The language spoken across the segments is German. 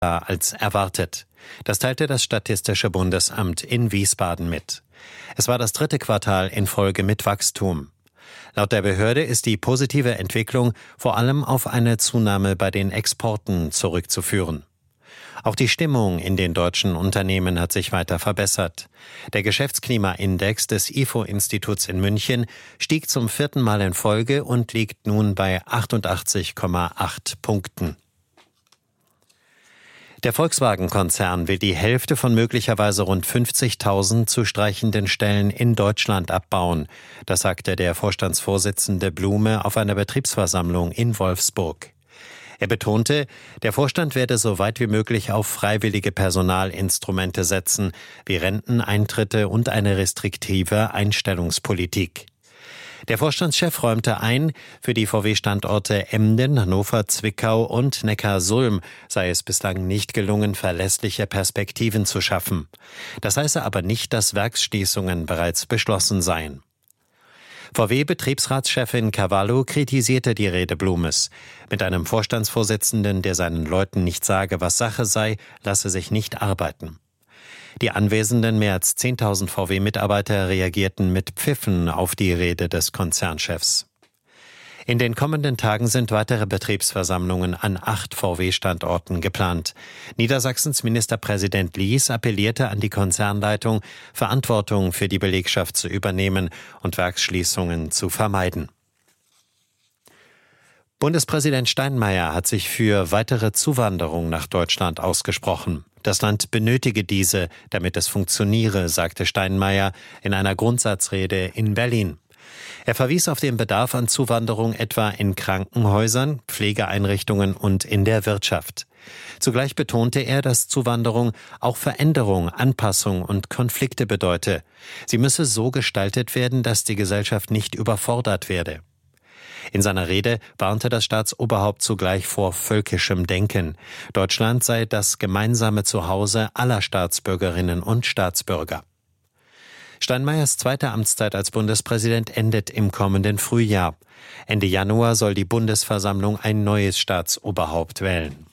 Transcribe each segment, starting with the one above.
als erwartet. Das teilte das Statistische Bundesamt in Wiesbaden mit. Es war das 3. Quartal in Folge mit Wachstum. Laut der Behörde ist die positive Entwicklung vor allem auf eine Zunahme bei den Exporten zurückzuführen. Auch die Stimmung in den deutschen Unternehmen hat sich weiter verbessert. Der Geschäftsklimaindex des IFO-Instituts in München stieg zum 4. Mal in Folge und liegt nun bei 88,8 Punkten. Der Volkswagen-Konzern will die Hälfte von möglicherweise rund 50.000 zu streichenden Stellen in Deutschland abbauen. Das sagte der Vorstandsvorsitzende Blume auf einer Betriebsversammlung in Wolfsburg. Er betonte, der Vorstand werde so weit wie möglich auf freiwillige Personalinstrumente setzen, wie Renteneintritte und eine restriktive Einstellungspolitik. Der Vorstandschef räumte ein, für die VW-Standorte Emden, Hannover, Zwickau und Neckarsulm sei es bislang nicht gelungen, verlässliche Perspektiven zu schaffen. Das heiße aber nicht, dass Werksschließungen bereits beschlossen seien. VW-Betriebsratschefin Cavallo kritisierte die Rede Blumes. Mit einem Vorstandsvorsitzenden, der seinen Leuten nicht sage, was Sache sei, lasse sich nicht arbeiten. Die anwesenden mehr als 10.000 VW-Mitarbeiter reagierten mit Pfiffen auf die Rede des Konzernchefs. In den kommenden Tagen sind weitere Betriebsversammlungen an 8 VW-Standorten geplant. Niedersachsens Ministerpräsident Lies appellierte an die Konzernleitung, Verantwortung für die Belegschaft zu übernehmen und Werksschließungen zu vermeiden. Bundespräsident Steinmeier hat sich für weitere Zuwanderung nach Deutschland ausgesprochen. Das Land benötige diese, damit es funktioniere, sagte Steinmeier in einer Grundsatzrede in Berlin. Er verwies auf den Bedarf an Zuwanderung etwa in Krankenhäusern, Pflegeeinrichtungen und in der Wirtschaft. Zugleich betonte er, dass Zuwanderung auch Veränderung, Anpassung und Konflikte bedeute. Sie müsse so gestaltet werden, dass die Gesellschaft nicht überfordert werde. In seiner Rede warnte das Staatsoberhaupt zugleich vor völkischem Denken. Deutschland sei das gemeinsame Zuhause aller Staatsbürgerinnen und Staatsbürger. Steinmeiers zweite Amtszeit als Bundespräsident endet im kommenden Frühjahr. Ende Januar soll die Bundesversammlung ein neues Staatsoberhaupt wählen.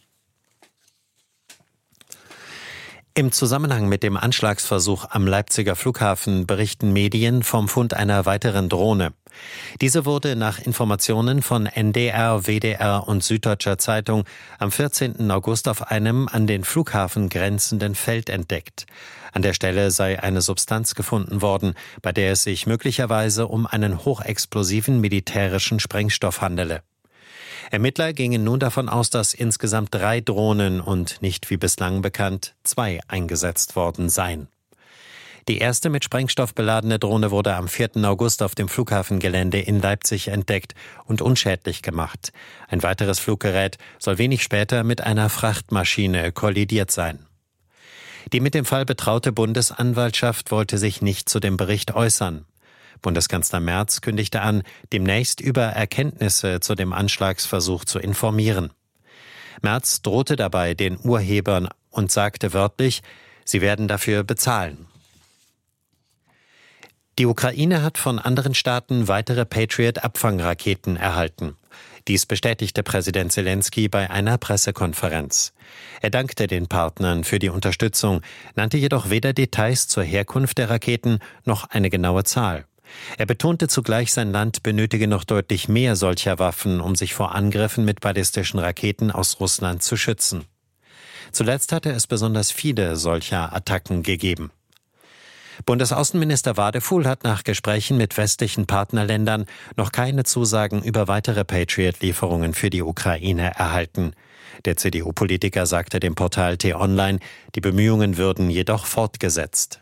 Im Zusammenhang mit dem Anschlagsversuch am Leipziger Flughafen berichten Medien vom Fund einer weiteren Drohne. Diese wurde nach Informationen von NDR, WDR und Süddeutscher Zeitung am 14. August auf einem an den Flughafen grenzenden Feld entdeckt. An der Stelle sei eine Substanz gefunden worden, bei der es sich möglicherweise um einen hochexplosiven militärischen Sprengstoff handele. Ermittler gingen nun davon aus, dass insgesamt 3 Drohnen und nicht wie bislang bekannt 2 eingesetzt worden seien. Die erste mit Sprengstoff beladene Drohne wurde am 4. August auf dem Flughafengelände in Leipzig entdeckt und unschädlich gemacht. Ein weiteres Fluggerät soll wenig später mit einer Frachtmaschine kollidiert sein. Die mit dem Fall betraute Bundesanwaltschaft wollte sich nicht zu dem Bericht äußern. Bundeskanzler Merz kündigte an, demnächst über Erkenntnisse zu dem Anschlagsversuch zu informieren. Merz drohte dabei den Urhebern und sagte wörtlich, sie werden dafür bezahlen. Die Ukraine hat von anderen Staaten weitere Patriot-Abfangraketen erhalten. Dies bestätigte Präsident Zelensky bei einer Pressekonferenz. Er dankte den Partnern für die Unterstützung, nannte jedoch weder Details zur Herkunft der Raketen noch eine genaue Zahl. Er betonte zugleich, sein Land benötige noch deutlich mehr solcher Waffen, um sich vor Angriffen mit ballistischen Raketen aus Russland zu schützen. Zuletzt hatte es besonders viele solcher Attacken gegeben. Bundesaußenminister Wadefuhl hat nach Gesprächen mit westlichen Partnerländern noch keine Zusagen über weitere Patriot-Lieferungen für die Ukraine erhalten. Der CDU-Politiker sagte dem Portal T-Online, die Bemühungen würden jedoch fortgesetzt.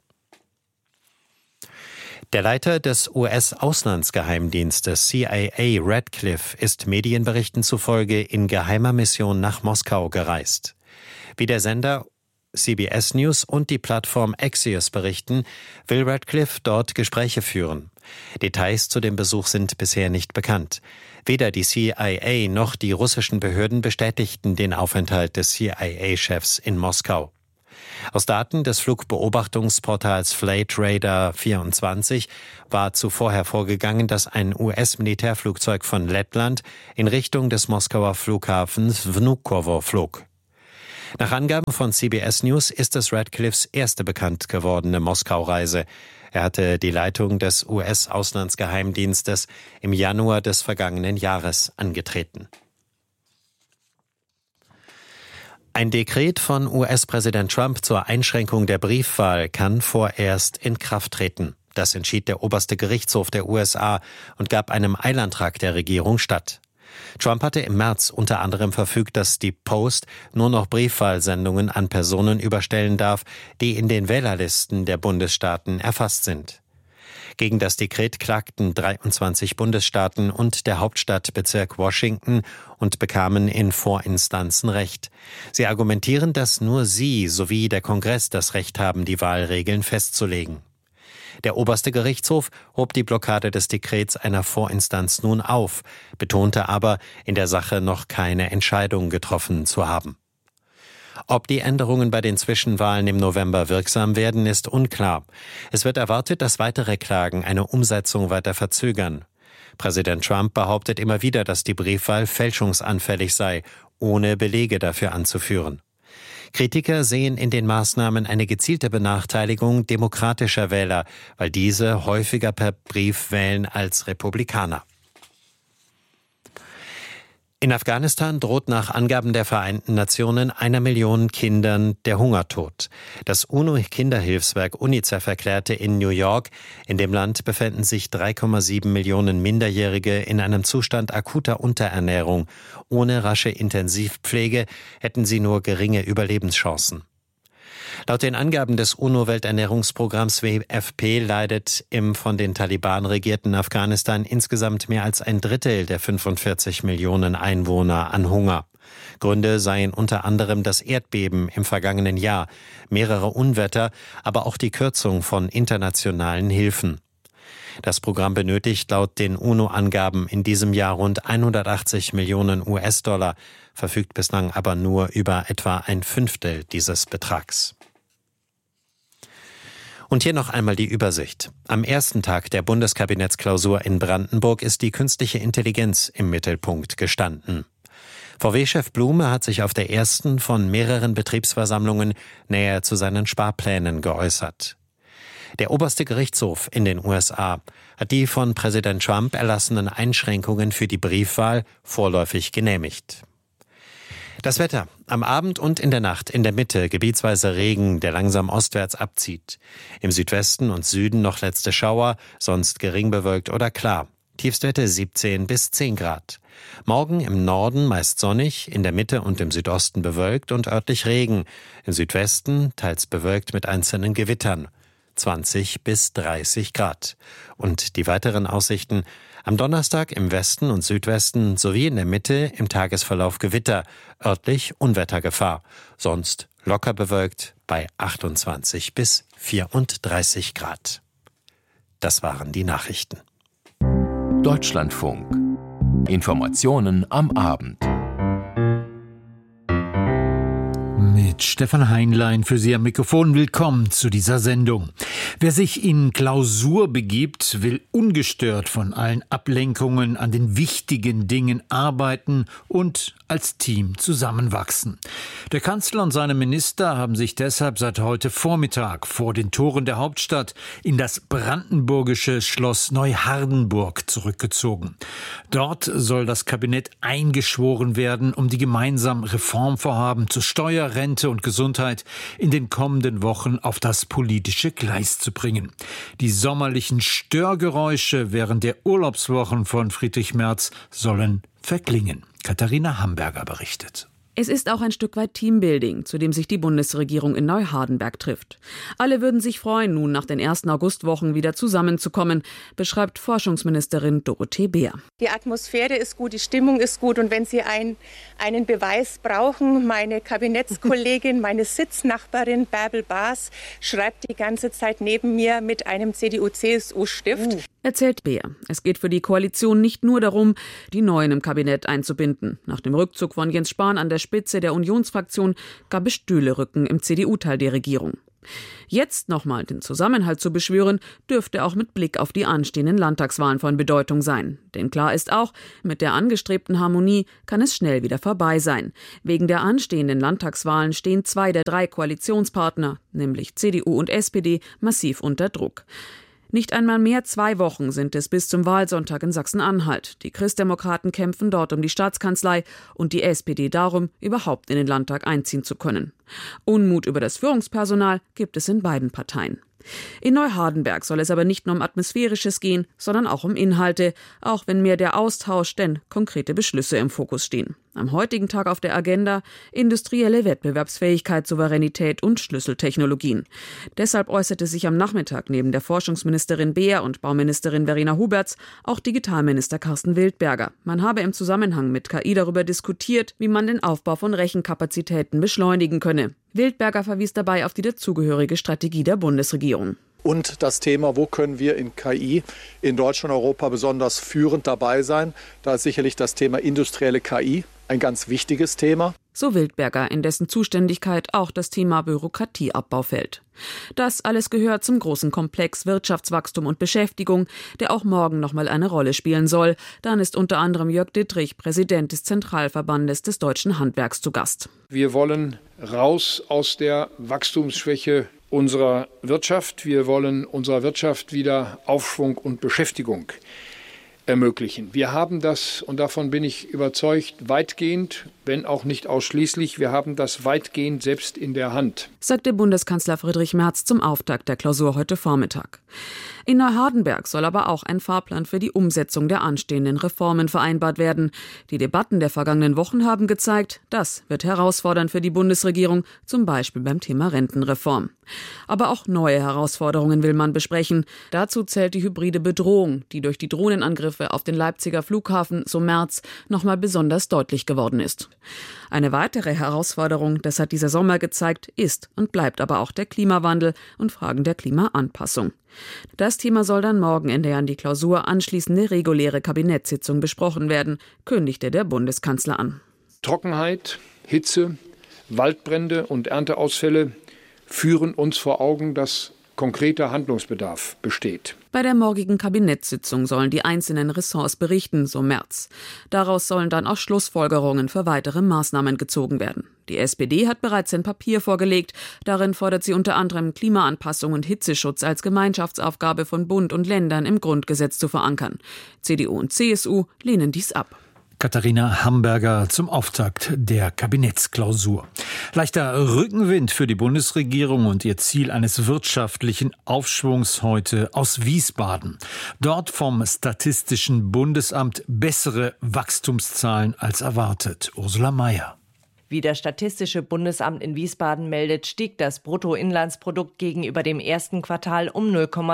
Der Leiter des US-Auslandsgeheimdienstes CIA Radcliffe ist Medienberichten zufolge in geheimer Mission nach Moskau gereist. Wie der Sender CBS News und die Plattform Axios berichten, will Radcliffe dort Gespräche führen. Details zu dem Besuch sind bisher nicht bekannt. Weder die CIA noch die russischen Behörden bestätigten den Aufenthalt des CIA-Chefs in Moskau. Aus Daten des Flugbeobachtungsportals Flight Radar 24 war zuvor hervorgegangen, dass ein US-Militärflugzeug von Lettland in Richtung des Moskauer Flughafens Vnukovo flog. Nach Angaben von CBS News ist es Ratcliffes erste bekannt gewordene Moskau-Reise. Er hatte die Leitung des US-Auslandsgeheimdienstes im Januar des vergangenen Jahres angetreten. Ein Dekret von US-Präsident Trump zur Einschränkung der Briefwahl kann vorerst in Kraft treten. Das entschied der oberste Gerichtshof der USA und gab einem Eilantrag der Regierung statt. Trump hatte im März unter anderem verfügt, dass die Post nur noch Briefwahlsendungen an Personen überstellen darf, die in den Wählerlisten der Bundesstaaten erfasst sind. Gegen das Dekret klagten 23 Bundesstaaten und der Hauptstadtbezirk Washington und bekamen in Vorinstanzen Recht. Sie argumentieren, dass nur sie sowie der Kongress das Recht haben, die Wahlregeln festzulegen. Der oberste Gerichtshof hob die Blockade des Dekrets einer Vorinstanz nun auf, betonte aber, in der Sache noch keine Entscheidung getroffen zu haben. Ob die Änderungen bei den Zwischenwahlen im November wirksam werden, ist unklar. Es wird erwartet, dass weitere Klagen eine Umsetzung weiter verzögern. Präsident Trump behauptet immer wieder, dass die Briefwahl fälschungsanfällig sei, ohne Belege dafür anzuführen. Kritiker sehen in den Maßnahmen eine gezielte Benachteiligung demokratischer Wähler, weil diese häufiger per Brief wählen als Republikaner. In Afghanistan droht nach Angaben der Vereinten Nationen 1 Million Kindern der Hungertod. Das UNO-Kinderhilfswerk UNICEF erklärte in New York, in dem Land befänden sich 3,7 Millionen Minderjährige in einem Zustand akuter Unterernährung. Ohne rasche Intensivpflege hätten sie nur geringe Überlebenschancen. Laut den Angaben des UNO-Welternährungsprogramms WFP leidet im von den Taliban regierten Afghanistan insgesamt mehr als ein Drittel der 45 Millionen Einwohner an Hunger. Gründe seien unter anderem das Erdbeben im vergangenen Jahr, mehrere Unwetter, aber auch die Kürzung von internationalen Hilfen. Das Programm benötigt laut den UNO-Angaben in diesem Jahr rund 180 Millionen US-Dollar, verfügt bislang aber nur über etwa ein Fünftel dieses Betrags. Und hier noch einmal die Übersicht. Am ersten Tag der Bundeskabinettsklausur in Brandenburg ist die künstliche Intelligenz im Mittelpunkt gestanden. VW-Chef Blume hat sich auf der ersten von mehreren Betriebsversammlungen näher zu seinen Sparplänen geäußert. Der oberste Gerichtshof in den USA hat die von Präsident Trump erlassenen Einschränkungen für die Briefwahl vorläufig genehmigt. Das Wetter. Am Abend und in der Nacht in der Mitte gebietsweise Regen, der langsam ostwärts abzieht. Im Südwesten und Süden noch letzte Schauer, sonst gering bewölkt oder klar. Tiefstwerte 17 bis 10 Grad. Morgen im Norden meist sonnig, in der Mitte und im Südosten bewölkt und örtlich Regen. Im Südwesten teils bewölkt mit einzelnen Gewittern. 20 bis 30 Grad. Und die weiteren Aussichten: am Donnerstag im Westen und Südwesten sowie in der Mitte im Tagesverlauf Gewitter, örtlich Unwettergefahr. Sonst locker bewölkt bei 28 bis 34 Grad. Das waren die Nachrichten. Deutschlandfunk. Informationen am Abend. Mit Stefan Heinlein für Sie am Mikrofon. Willkommen zu dieser Sendung. Wer sich in Klausur begibt, will ungestört von allen Ablenkungen an den wichtigen Dingen arbeiten und als Team zusammenwachsen. Der Kanzler und seine Minister haben sich deshalb seit heute Vormittag vor den Toren der Hauptstadt in das brandenburgische Schloss Neuhardenburg zurückgezogen. Dort soll das Kabinett eingeschworen werden, um die gemeinsamen Reformvorhaben zur Steuer, Rente und Gesundheit in den kommenden Wochen auf das politische Gleis zu bringen. Die sommerlichen Störgeräusche während der Urlaubswochen von Friedrich Merz sollen verklingen. Katharina Hamburger berichtet. Es ist auch ein Stück weit Teambuilding, zu dem sich die Bundesregierung in Neuhardenberg trifft. Alle würden sich freuen, nun nach den ersten Augustwochen wieder zusammenzukommen, beschreibt Forschungsministerin Dorothee Beer. Die Atmosphäre ist gut, die Stimmung ist gut, und wenn Sie einen Beweis brauchen, meine Kabinettskollegin, meine Sitznachbarin Bärbel Baas schreibt die ganze Zeit neben mir mit einem CDU-CSU-Stift. Erzählt Beer. Es geht für die Koalition nicht nur darum, die Neuen im Kabinett einzubinden. Nach dem Rückzug von Jens Spahn an der Spitze der Unionsfraktion gab es Stühlerücken im CDU-Teil der Regierung. Jetzt nochmal den Zusammenhalt zu beschwören, dürfte auch mit Blick auf die anstehenden Landtagswahlen von Bedeutung sein. Denn klar ist auch, mit der angestrebten Harmonie kann es schnell wieder vorbei sein. Wegen der anstehenden Landtagswahlen stehen 2 der 3 Koalitionspartner, nämlich CDU und SPD, massiv unter Druck. Nicht einmal mehr 2 Wochen sind es bis zum Wahlsonntag in Sachsen-Anhalt. Die Christdemokraten kämpfen dort um die Staatskanzlei und die SPD darum, überhaupt in den Landtag einziehen zu können. Unmut über das Führungspersonal gibt es in beiden Parteien. In Neuhardenberg soll es aber nicht nur um Atmosphärisches gehen, sondern auch um Inhalte, auch wenn mehr der Austausch denn konkrete Beschlüsse im Fokus stehen. Am heutigen Tag auf der Agenda industrielle Wettbewerbsfähigkeit, Souveränität und Schlüsseltechnologien. Deshalb äußerte sich am Nachmittag neben der Forschungsministerin Beer und Bauministerin Verena Huberts auch Digitalminister Carsten Wildberger. Man habe im Zusammenhang mit KI darüber diskutiert, wie man den Aufbau von Rechenkapazitäten beschleunigen könne. Wildberger verwies dabei auf die dazugehörige Strategie der Bundesregierung. Und das Thema, wo können wir in KI in Deutschland und Europa besonders führend dabei sein? Da ist sicherlich das Thema industrielle KI ein ganz wichtiges Thema. So Wildberger, in dessen Zuständigkeit auch das Thema Bürokratieabbau fällt. Das alles gehört zum großen Komplex Wirtschaftswachstum und Beschäftigung, der auch morgen nochmal eine Rolle spielen soll. Dann ist unter anderem Jörg Dittrich, Präsident des Zentralverbandes des deutschen Handwerks, zu Gast. Wir wollen raus aus der Wachstumsschwäche unserer Wirtschaft. Wir wollen unserer Wirtschaft wieder Aufschwung und Beschäftigung ermöglichen. Wir haben das, und davon bin ich überzeugt, weitgehend, wenn auch nicht ausschließlich, wir haben das weitgehend selbst in der Hand, sagte Bundeskanzler Friedrich Merz zum Auftakt der Klausur heute Vormittag. In Neuhardenberg soll aber auch ein Fahrplan für die Umsetzung der anstehenden Reformen vereinbart werden. Die Debatten der vergangenen Wochen haben gezeigt, das wird herausfordernd für die Bundesregierung, zum Beispiel beim Thema Rentenreform. Aber auch neue Herausforderungen will man besprechen. Dazu zählt die hybride Bedrohung, die durch die Drohnenangriffe auf den Leipziger Flughafen, so Merz, nochmal besonders deutlich geworden ist. Eine weitere Herausforderung, das hat dieser Sommer gezeigt, ist und bleibt aber auch der Klimawandel und Fragen der Klimaanpassung. Das Thema soll dann morgen in der an die Klausur anschließende reguläre Kabinettssitzung besprochen werden, kündigte der Bundeskanzler an. Trockenheit, Hitze, Waldbrände und Ernteausfälle führen uns vor Augen, dass konkreter Handlungsbedarf besteht. Bei der morgigen Kabinettssitzung sollen die einzelnen Ressorts berichten, so Merz. Daraus sollen dann auch Schlussfolgerungen für weitere Maßnahmen gezogen werden. Die SPD hat bereits ein Papier vorgelegt. Darin fordert sie unter anderem Klimaanpassung und Hitzeschutz als Gemeinschaftsaufgabe von Bund und Ländern im Grundgesetz zu verankern. CDU und CSU lehnen dies ab. Katharina Hamburger zum Auftakt der Kabinettsklausur. Leichter Rückenwind für die Bundesregierung und ihr Ziel eines wirtschaftlichen Aufschwungs heute aus Wiesbaden. Dort vom Statistischen Bundesamt bessere Wachstumszahlen als erwartet. Ursula Mayer. Wie das Statistische Bundesamt in Wiesbaden meldet, stieg das Bruttoinlandsprodukt gegenüber dem ersten Quartal um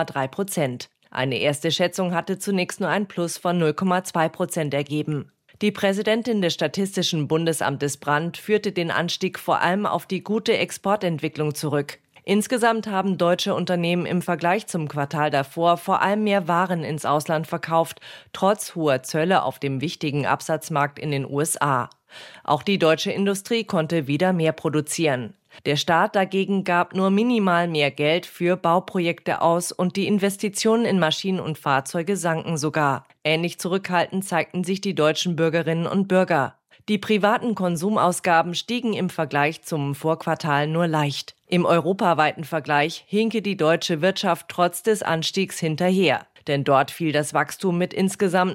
0,3%. Eine erste Schätzung hatte zunächst nur ein Plus von 0,2% ergeben. Die Präsidentin des Statistischen Bundesamtes Brandt führte den Anstieg vor allem auf die gute Exportentwicklung zurück. Insgesamt haben deutsche Unternehmen im Vergleich zum Quartal davor vor allem mehr Waren ins Ausland verkauft, trotz hoher Zölle auf dem wichtigen Absatzmarkt in den USA. Auch die deutsche Industrie konnte wieder mehr produzieren. Der Staat dagegen gab nur minimal mehr Geld für Bauprojekte aus und die Investitionen in Maschinen und Fahrzeuge sanken sogar. Ähnlich zurückhaltend zeigten sich die deutschen Bürgerinnen und Bürger. Die privaten Konsumausgaben stiegen im Vergleich zum Vorquartal nur leicht. Im europaweiten Vergleich hinke die deutsche Wirtschaft trotz des Anstiegs hinterher. Denn dort fiel das Wachstum mit insgesamt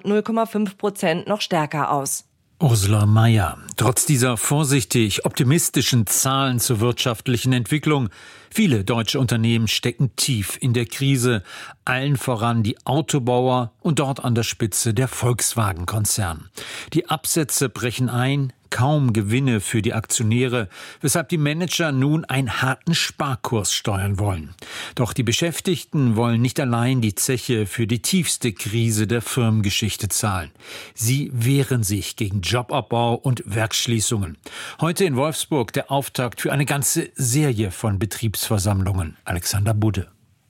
0,5% noch stärker aus. Ursula Mayer. Trotz dieser vorsichtig optimistischen Zahlen zur wirtschaftlichen Entwicklung, viele deutsche Unternehmen stecken tief in der Krise, allen voran die Autobauer und dort an der Spitze der Volkswagen-Konzern. Die Absätze brechen ein, kaum Gewinne für die Aktionäre, weshalb die Manager nun einen harten Sparkurs steuern wollen. Doch die Beschäftigten wollen nicht allein die Zeche für die tiefste Krise der Firmengeschichte zahlen. Sie wehren sich gegen Jobabbau und Werksschließungen. Heute in Wolfsburg der Auftakt für eine ganze Serie von Betriebsversammlungen. Alexander Budde.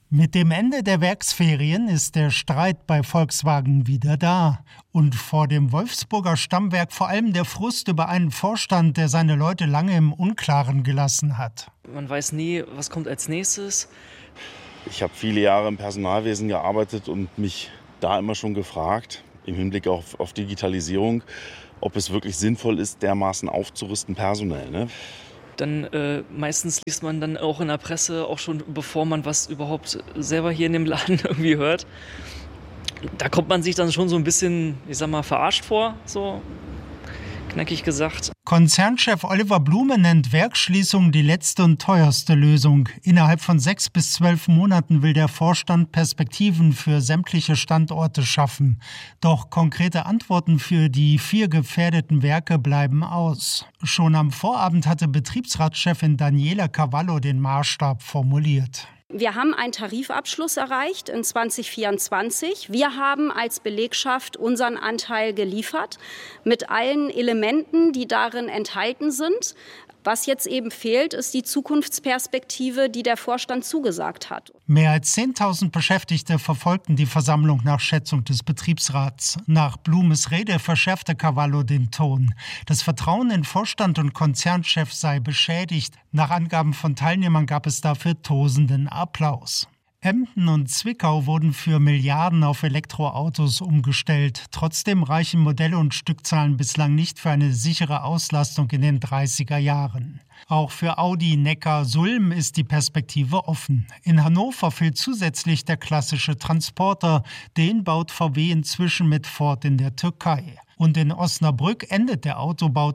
Mit dem Ende der Werksferien ist der Streit bei Volkswagen wieder da. Und vor dem Wolfsburger Stammwerk vor allem der Frust über einen Vorstand, der seine Leute lange im Unklaren gelassen hat. Man weiß nie, was kommt als nächstes. Ich habe viele Jahre im Personalwesen gearbeitet und mich da immer schon gefragt, im Hinblick auf Digitalisierung, ob es wirklich sinnvoll ist, dermaßen aufzurüsten personell, ne? Dann meistens liest man dann auch in der Presse, auch schon bevor man was überhaupt selber hier in dem Laden irgendwie hört. Da kommt man sich dann schon so ein bisschen, verarscht vor, so knackig gesagt. Konzernchef Oliver Blume nennt Werksschließung die letzte und teuerste Lösung. Innerhalb von 6 bis 12 Monaten will der Vorstand Perspektiven für sämtliche Standorte schaffen. Doch konkrete Antworten für die 4 gefährdeten Werke bleiben aus. Schon am Vorabend hatte Betriebsratschefin Daniela Cavallo den Maßstab formuliert. Wir haben einen Tarifabschluss erreicht in 2024. Wir haben als Belegschaft unseren Anteil geliefert mit allen Elementen, die darin enthalten sind. Was jetzt eben fehlt, ist die Zukunftsperspektive, die der Vorstand zugesagt hat. Mehr als 10.000 Beschäftigte verfolgten die Versammlung nach Schätzung des Betriebsrats. Nach Blumes Rede verschärfte Cavallo den Ton. Das Vertrauen in Vorstand und Konzernchef sei beschädigt. Nach Angaben von Teilnehmern gab es dafür tosenden Applaus. Emden und Zwickau wurden für Milliarden auf Elektroautos umgestellt. Trotzdem reichen Modelle und Stückzahlen bislang nicht für eine sichere Auslastung in den 30er Jahren. Auch für Audi Neckar-Sulm ist die Perspektive offen. In Hannover fehlt zusätzlich der klassische Transporter. Den baut VW inzwischen mit Ford in der Türkei. Und in Osnabrück endet der Autobau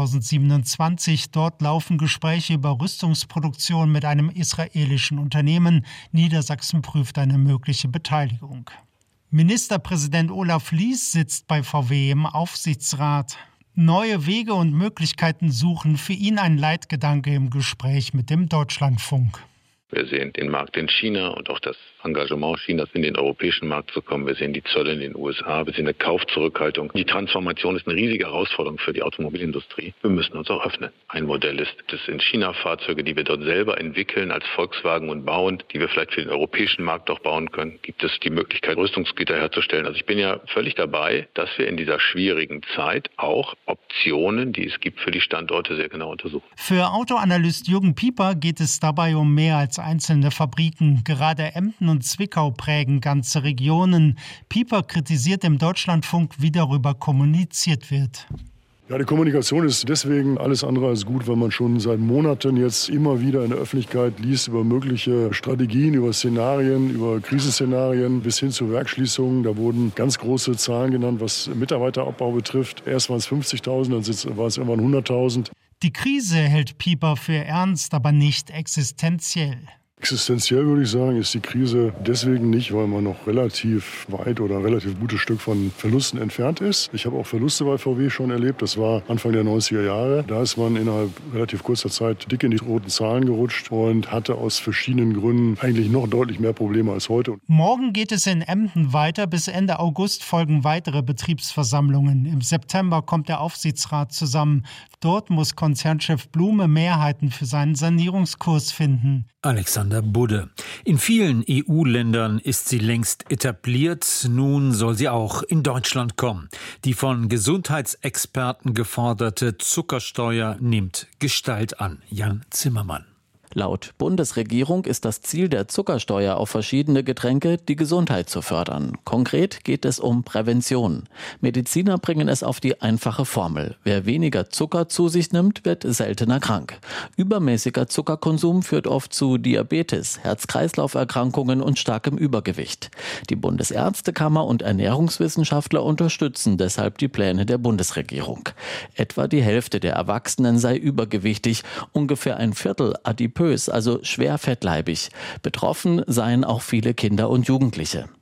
2027. Dort laufen Gespräche über Rüstungsproduktion mit einem israelischen Unternehmen. Niedersachsen prüft eine mögliche Beteiligung. Ministerpräsident Olaf Lies sitzt bei VW im Aufsichtsrat. Neue Wege und Möglichkeiten suchen, für ihn ein Leitgedanke im Gespräch mit dem Deutschlandfunk. Wir sehen den Markt in China und auch das Engagement Chinas in den europäischen Markt zu kommen. Wir sehen die Zölle in den USA, wir sehen eine Kaufzurückhaltung. Die Transformation ist eine riesige Herausforderung für die Automobilindustrie. Wir müssen uns auch öffnen. Ein Modell ist das in China Fahrzeuge, die wir dort selber entwickeln als Volkswagen und bauen, die wir vielleicht für den europäischen Markt auch bauen können. Gibt es die Möglichkeit, Rüstungsgüter herzustellen? Also ich bin ja völlig dabei, dass wir in dieser schwierigen Zeit auch Optionen, die es gibt für die Standorte, sehr genau untersuchen. Für Autoanalyst Jürgen Pieper geht es dabei um mehr als einzelne Fabriken. Gerade Emden und Zwickau prägen ganze Regionen. Pieper kritisiert im Deutschlandfunk, wie darüber kommuniziert wird. Ja, die Kommunikation ist deswegen alles andere als gut, weil man schon seit Monaten jetzt immer wieder in der Öffentlichkeit liest über mögliche Strategien, über Szenarien, über Krisenszenarien bis hin zu Werksschließungen. Da wurden ganz große Zahlen genannt, was Mitarbeiterabbau betrifft. Erst waren es 50.000, dann war es irgendwann 100.000. Die Krise hält Pieper für ernst, aber nicht existenziell. Existenziell würde ich sagen, ist die Krise deswegen nicht, weil man noch relativ weit oder ein relativ gutes Stück von Verlusten entfernt ist. Ich habe auch Verluste bei VW schon erlebt. Das war Anfang der 90er Jahre. Da ist man innerhalb relativ kurzer Zeit dick in die roten Zahlen gerutscht und hatte aus verschiedenen Gründen eigentlich noch deutlich mehr Probleme als heute. Morgen geht es in Emden weiter. Bis Ende August folgen weitere Betriebsversammlungen. Im September kommt der Aufsichtsrat zusammen. Dort muss Konzernchef Blume Mehrheiten für seinen Sanierungskurs finden. Alexander Budde. In vielen EU-Ländern ist sie längst etabliert. Nun soll sie auch in Deutschland kommen. Die von Gesundheitsexperten geforderte Zuckersteuer nimmt Gestalt an. Jan Zimmermann. Laut Bundesregierung ist das Ziel der Zuckersteuer auf verschiedene Getränke, die Gesundheit zu fördern. Konkret geht es um Prävention. Mediziner bringen es auf die einfache Formel. Wer weniger Zucker zu sich nimmt, wird seltener krank. Übermäßiger Zuckerkonsum führt oft zu Diabetes, Herz-Kreislauf-Erkrankungen und starkem Übergewicht. Die Bundesärztekammer und Ernährungswissenschaftler unterstützen deshalb die Pläne der Bundesregierung. Etwa die Hälfte der Erwachsenen sei übergewichtig, ungefähr ein Viertel adipös, also schwer fettleibig. Betroffen seien auch viele Kinder und Jugendliche.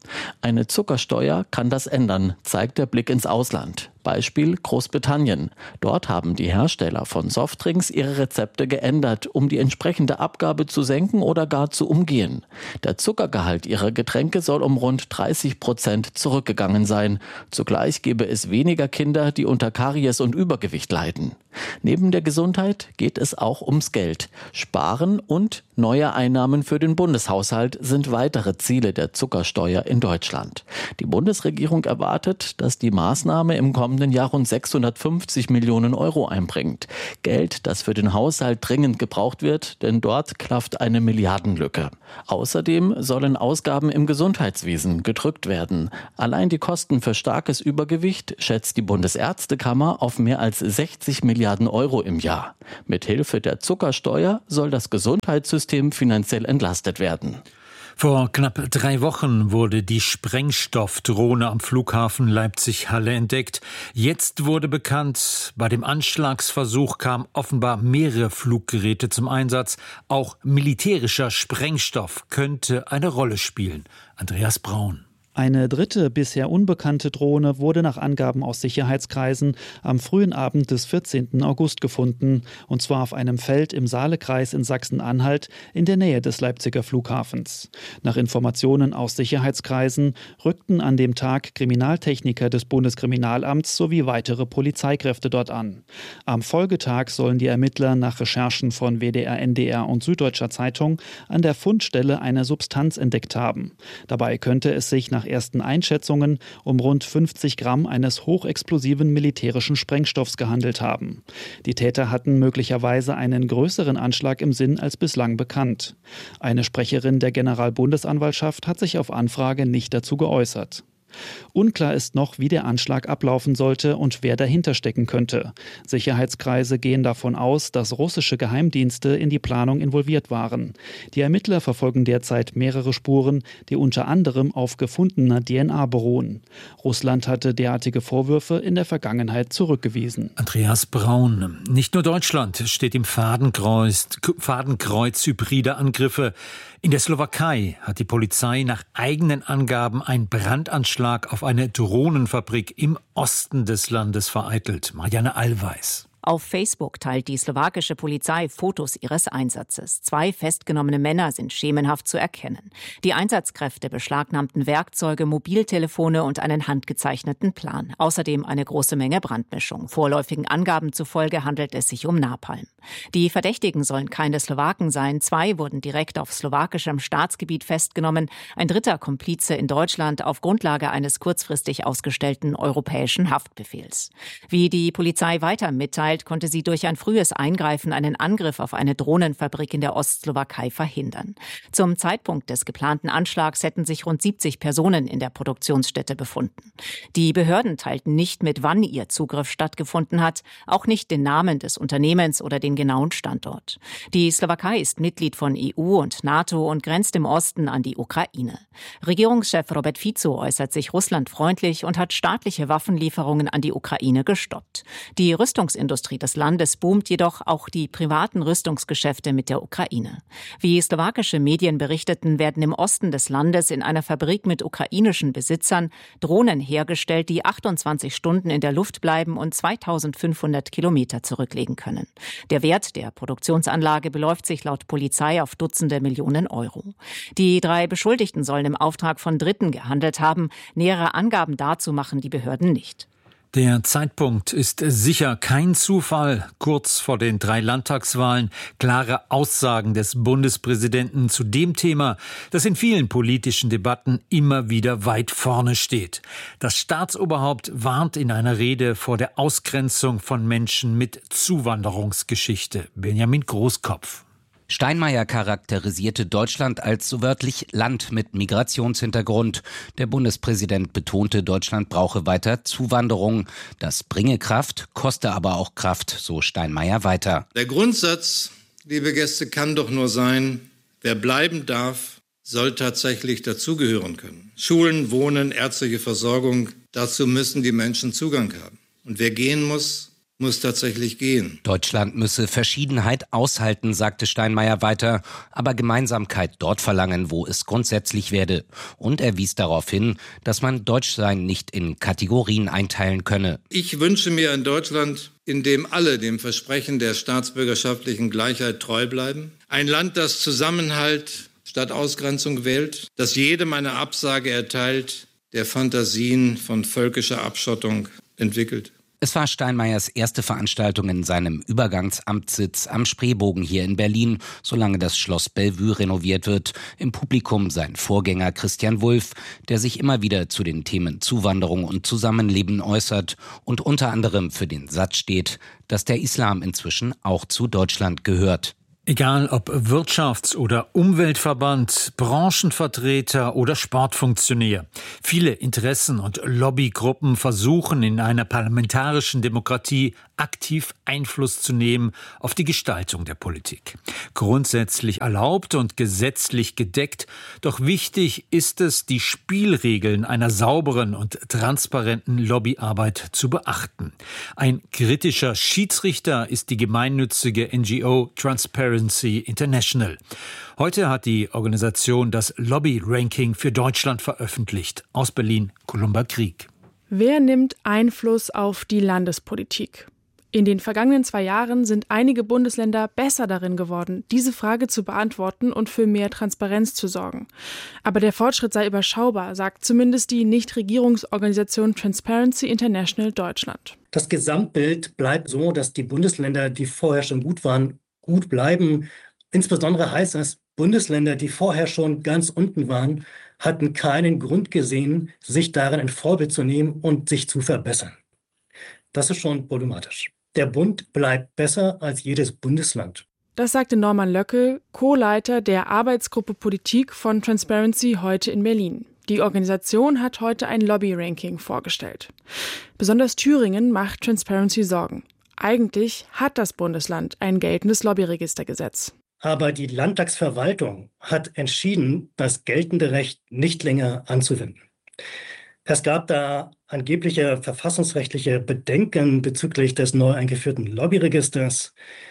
Eine Zuckersteuer kann das ändern, zeigt der Blick ins Ausland. Beispiel Großbritannien. Dort haben die Hersteller von Softdrinks ihre Rezepte geändert, um die entsprechende Abgabe zu senken oder gar zu umgehen. Der Zuckergehalt ihrer Getränke soll um rund 30% zurückgegangen sein. Zugleich gebe es weniger Kinder, die unter Karies und Übergewicht leiden. Neben der Gesundheit geht es auch ums Geld. Sparen und neue Einnahmen für den Bundeshaushalt sind weitere Ziele der Zuckersteuer in Deutschland. Die Bundesregierung erwartet, dass die Maßnahme im kommenden Jahr rund 650 Millionen Euro einbringt. Geld, das für den Haushalt dringend gebraucht wird, denn dort klafft eine Milliardenlücke. Außerdem sollen Ausgaben im Gesundheitswesen gedrückt werden. Allein die Kosten für starkes Übergewicht schätzt die Bundesärztekammer auf mehr als 60 Milliarden Euro im Jahr. Mithilfe der Zuckersteuer soll das Gesundheitssystem finanziell entlastet werden. Vor knapp 3 Wochen wurde die Sprengstoffdrohne am Flughafen Leipzig-Halle entdeckt. Jetzt wurde bekannt, bei dem Anschlagsversuch kamen offenbar mehrere Fluggeräte zum Einsatz. Auch militärischer Sprengstoff könnte eine Rolle spielen. Andreas Braun. Eine dritte, bisher unbekannte Drohne wurde nach Angaben aus Sicherheitskreisen am frühen Abend des 14. August gefunden, und zwar auf einem Feld im Saalekreis in Sachsen-Anhalt in der Nähe des Leipziger Flughafens. Nach Informationen aus Sicherheitskreisen rückten an dem Tag Kriminaltechniker des Bundeskriminalamts sowie weitere Polizeikräfte dort an. Am Folgetag sollen die Ermittler nach Recherchen von WDR, NDR und Süddeutscher Zeitung an der Fundstelle eine Substanz entdeckt haben. Dabei könnte es sich nach ersten Einschätzungen um rund 50 Gramm eines hochexplosiven militärischen Sprengstoffs gehandelt haben. Die Täter hatten möglicherweise einen größeren Anschlag im Sinn als bislang bekannt. Eine Sprecherin der Generalbundesanwaltschaft hat sich auf Anfrage nicht dazu geäußert. Unklar ist noch, wie der Anschlag ablaufen sollte und wer dahinter stecken könnte. Sicherheitskreise gehen davon aus, dass russische Geheimdienste in die Planung involviert waren. Die Ermittler verfolgen derzeit mehrere Spuren, die unter anderem auf gefundener DNA beruhen. Russland hatte derartige Vorwürfe in der Vergangenheit zurückgewiesen. Andreas Braun. Nicht nur Deutschland steht im Fadenkreuz hybrider Angriffe. In der Slowakei hat die Polizei nach eigenen Angaben einen Brandanschlag auf eine Drohnenfabrik im Osten des Landes vereitelt. Marianne Allweis. Auf Facebook teilt die slowakische Polizei Fotos ihres Einsatzes. 2 festgenommene Männer sind schemenhaft zu erkennen. Die Einsatzkräfte beschlagnahmten Werkzeuge, Mobiltelefone und einen handgezeichneten Plan. Außerdem eine große Menge Brandmischung. Vorläufigen Angaben zufolge handelt es sich um Napalm. Die Verdächtigen sollen keine Slowaken sein. 2 wurden direkt auf slowakischem Staatsgebiet festgenommen. Ein dritter Komplize in Deutschland auf Grundlage eines kurzfristig ausgestellten europäischen Haftbefehls. Wie die Polizei weiter mitteilt, konnte sie durch ein frühes Eingreifen einen Angriff auf eine Drohnenfabrik in der Ostslowakei verhindern. Zum Zeitpunkt des geplanten Anschlags hätten sich rund 70 Personen in der Produktionsstätte befunden. Die Behörden teilten nicht mit, wann ihr Zugriff stattgefunden hat, auch nicht den Namen des Unternehmens oder den genauen Standort. Die Slowakei ist Mitglied von EU und NATO und grenzt im Osten an die Ukraine. Regierungschef Robert Fico äußert sich russlandfreundlich und hat staatliche Waffenlieferungen an die Ukraine gestoppt. Die Rüstungsindustrie des Landes boomt jedoch auch die privaten Rüstungsgeschäfte mit der Ukraine. Wie slowakische Medien berichteten, werden im Osten des Landes in einer Fabrik mit ukrainischen Besitzern Drohnen hergestellt, die 28 Stunden in der Luft bleiben und 2500 Kilometer zurücklegen können. Der Wert der Produktionsanlage beläuft sich laut Polizei auf Dutzende Millionen Euro. Die 3 Beschuldigten sollen im Auftrag von Dritten gehandelt haben. Nähere Angaben dazu machen die Behörden nicht. Der Zeitpunkt ist sicher kein Zufall. Kurz vor den 3 Landtagswahlen klare Aussagen des Bundespräsidenten zu dem Thema, das in vielen politischen Debatten immer wieder weit vorne steht. Das Staatsoberhaupt warnt in einer Rede vor der Ausgrenzung von Menschen mit Zuwanderungsgeschichte. Benjamin Großkopf. Steinmeier charakterisierte Deutschland als so wörtlich Land mit Migrationshintergrund. Der Bundespräsident betonte, Deutschland brauche weiter Zuwanderung. Das bringe Kraft, koste aber auch Kraft, so Steinmeier weiter. Der Grundsatz, liebe Gäste, kann doch nur sein, wer bleiben darf, soll tatsächlich dazugehören können. Schulen, Wohnen, ärztliche Versorgung, dazu müssen die Menschen Zugang haben. Und wer gehen muss, muss tatsächlich gehen. Deutschland müsse Verschiedenheit aushalten, sagte Steinmeier weiter, aber Gemeinsamkeit dort verlangen, wo es grundsätzlich werde. Und er wies darauf hin, dass man Deutschsein nicht in Kategorien einteilen könne. Ich wünsche mir ein Deutschland, in dem alle dem Versprechen der staatsbürgerschaftlichen Gleichheit treu bleiben. Ein Land, das Zusammenhalt statt Ausgrenzung wählt, das jedem eine Absage erteilt, der Fantasien von völkischer Abschottung entwickelt. Es war Steinmeiers erste Veranstaltung in seinem Übergangsamtssitz am Spreebogen hier in Berlin, solange das Schloss Bellevue renoviert wird. Im Publikum sein Vorgänger Christian Wulff, der sich immer wieder zu den Themen Zuwanderung und Zusammenleben äußert und unter anderem für den Satz steht, dass der Islam inzwischen auch zu Deutschland gehört. Egal ob Wirtschafts- oder Umweltverband, Branchenvertreter oder Sportfunktionär. Viele Interessen- und Lobbygruppen versuchen in einer parlamentarischen Demokratie aktiv Einfluss zu nehmen auf die Gestaltung der Politik. Grundsätzlich erlaubt und gesetzlich gedeckt, doch wichtig ist es, die Spielregeln einer sauberen und transparenten Lobbyarbeit zu beachten. Ein kritischer Schiedsrichter ist die gemeinnützige NGO Transparency International. Heute hat die Organisation das Lobby-Ranking für Deutschland veröffentlicht. Aus Berlin, Columba Krieg. Wer nimmt Einfluss auf die Landespolitik? In den vergangenen 2 Jahren sind einige Bundesländer besser darin geworden, diese Frage zu beantworten und für mehr Transparenz zu sorgen. Aber der Fortschritt sei überschaubar, sagt zumindest die Nichtregierungsorganisation Transparency International Deutschland. Das Gesamtbild bleibt so, dass die Bundesländer, die vorher schon gut waren, gut bleiben. Insbesondere heißt das, Bundesländer, die vorher schon ganz unten waren, hatten keinen Grund gesehen, sich darin ein Vorbild zu nehmen und sich zu verbessern. Das ist schon problematisch. Der Bund bleibt besser als jedes Bundesland. Das sagte Norman Löckel, Co-Leiter der Arbeitsgruppe Politik von Transparency heute in Berlin. Die Organisation hat heute ein Lobby-Ranking vorgestellt. Besonders Thüringen macht Transparency Sorgen. Eigentlich hat das Bundesland ein geltendes Lobbyregistergesetz. Aber die Landtagsverwaltung hat entschieden, das geltende Recht nicht länger anzuwenden. Es gab da angebliche verfassungsrechtliche Bedenken bezüglich des neu eingeführten Lobbyregisters.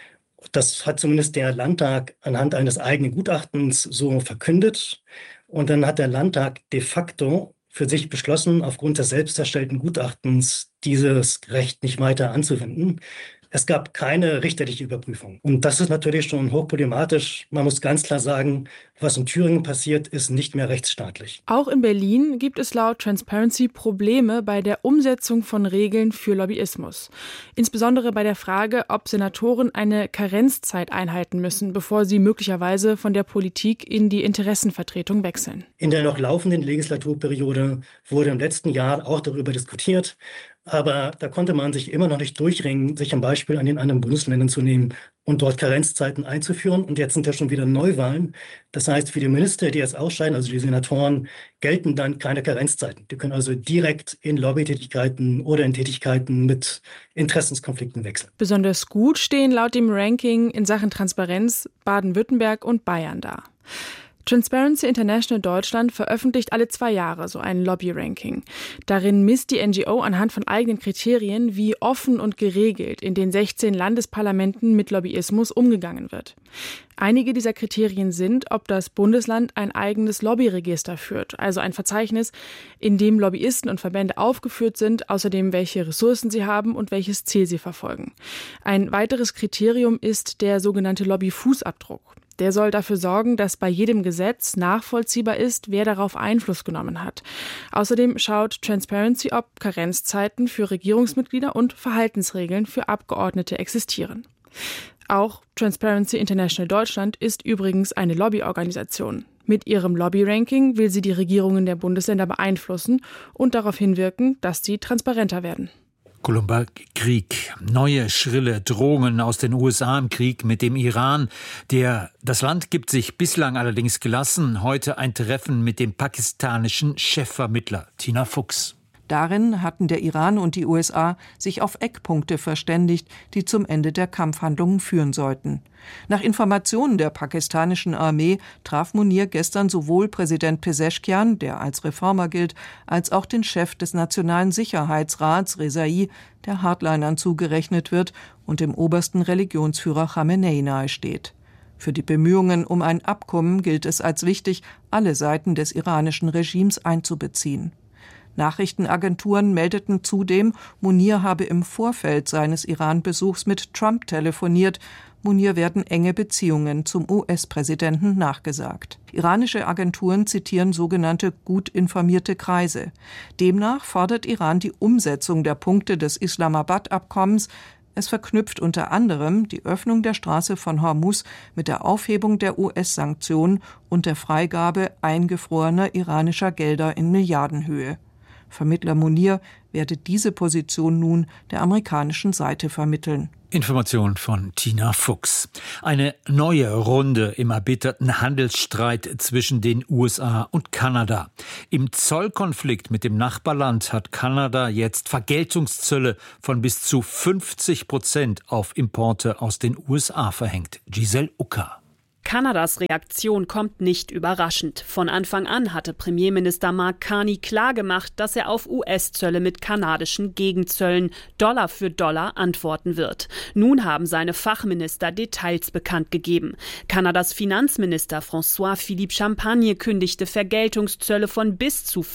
Das hat zumindest der Landtag anhand eines eigenen Gutachtens so verkündet. Und dann hat der Landtag de facto für sich beschlossen, aufgrund des selbst erstellten Gutachtens dieses Recht nicht weiter anzuwenden. Es gab keine richterliche Überprüfung. Und das ist natürlich schon hochproblematisch. Man muss ganz klar sagen, was in Thüringen passiert, ist nicht mehr rechtsstaatlich. Auch in Berlin gibt es laut Transparency Probleme bei der Umsetzung von Regeln für Lobbyismus. Insbesondere bei der Frage, ob Senatoren eine Karenzzeit einhalten müssen, bevor sie möglicherweise von der Politik in die Interessenvertretung wechseln. In der noch laufenden Legislaturperiode wurde im letzten Jahr auch darüber diskutiert. Aber da konnte man sich immer noch nicht durchringen, sich ein Beispiel an den anderen Bundesländern zu nehmen und dort Karenzzeiten einzuführen. Und jetzt sind ja schon wieder Neuwahlen. Das heißt, für die Minister, die jetzt ausscheiden, also die Senatoren, gelten dann keine Karenzzeiten. Die können also direkt in Lobbytätigkeiten oder in Tätigkeiten mit Interessenskonflikten wechseln. Besonders gut stehen laut dem Ranking in Sachen Transparenz Baden-Württemberg und Bayern da. Transparency International Deutschland veröffentlicht alle 2 Jahre so ein Lobby-Ranking. Darin misst die NGO anhand von eigenen Kriterien, wie offen und geregelt in den 16 Landesparlamenten mit Lobbyismus umgegangen wird. Einige dieser Kriterien sind, ob das Bundesland ein eigenes Lobbyregister führt, also ein Verzeichnis, in dem Lobbyisten und Verbände aufgeführt sind, außerdem welche Ressourcen sie haben und welches Ziel sie verfolgen. Ein weiteres Kriterium ist der sogenannte Lobbyfußabdruck. Der soll dafür sorgen, dass bei jedem Gesetz nachvollziehbar ist, wer darauf Einfluss genommen hat. Außerdem schaut Transparency, ob Karenzzeiten für Regierungsmitglieder und Verhaltensregeln für Abgeordnete existieren. Auch Transparency International Deutschland ist übrigens eine Lobbyorganisation. Mit ihrem Lobby-Ranking will sie die Regierungen der Bundesländer beeinflussen und darauf hinwirken, dass sie transparenter werden. Columba Krieg. Neue schrille Drohungen aus den USA im Krieg mit dem Iran. Das Land gibt sich bislang allerdings gelassen. Heute ein Treffen mit dem pakistanischen Chefvermittler Tina Fuchs. Darin hatten der Iran und die USA sich auf Eckpunkte verständigt, die zum Ende der Kampfhandlungen führen sollten. Nach Informationen der pakistanischen Armee traf Munir gestern sowohl Präsident Pezeshkian, der als Reformer gilt, als auch den Chef des Nationalen Sicherheitsrats, Rezai, der Hardlinern zugerechnet wird und dem obersten Religionsführer Khamenei nahesteht. Für die Bemühungen um ein Abkommen gilt es als wichtig, alle Seiten des iranischen Regimes einzubeziehen. Nachrichtenagenturen meldeten zudem, Munir habe im Vorfeld seines Iran-Besuchs mit Trump telefoniert. Munir werden enge Beziehungen zum US-Präsidenten nachgesagt. Iranische Agenturen zitieren sogenannte gut informierte Kreise. Demnach fordert Iran die Umsetzung der Punkte des Islamabad-Abkommens. Es verknüpft unter anderem die Öffnung der Straße von Hormuz mit der Aufhebung der US-Sanktionen und der Freigabe eingefrorener iranischer Gelder in Milliardenhöhe. Vermittler Munir werde diese Position nun der amerikanischen Seite vermitteln. Information von Tina Fuchs. Eine neue Runde im erbitterten Handelsstreit zwischen den USA und Kanada. Im Zollkonflikt mit dem Nachbarland hat Kanada jetzt Vergeltungszölle von bis zu 50% auf Importe aus den USA verhängt. Giselle Ucker. Kanadas Reaktion kommt nicht überraschend. Von Anfang an hatte Premierminister Mark Carney klargemacht, dass er auf US-Zölle mit kanadischen Gegenzöllen Dollar für Dollar antworten wird. Nun haben seine Fachminister Details bekannt gegeben. Kanadas Finanzminister François-Philippe Champagne kündigte Vergeltungszölle von bis zu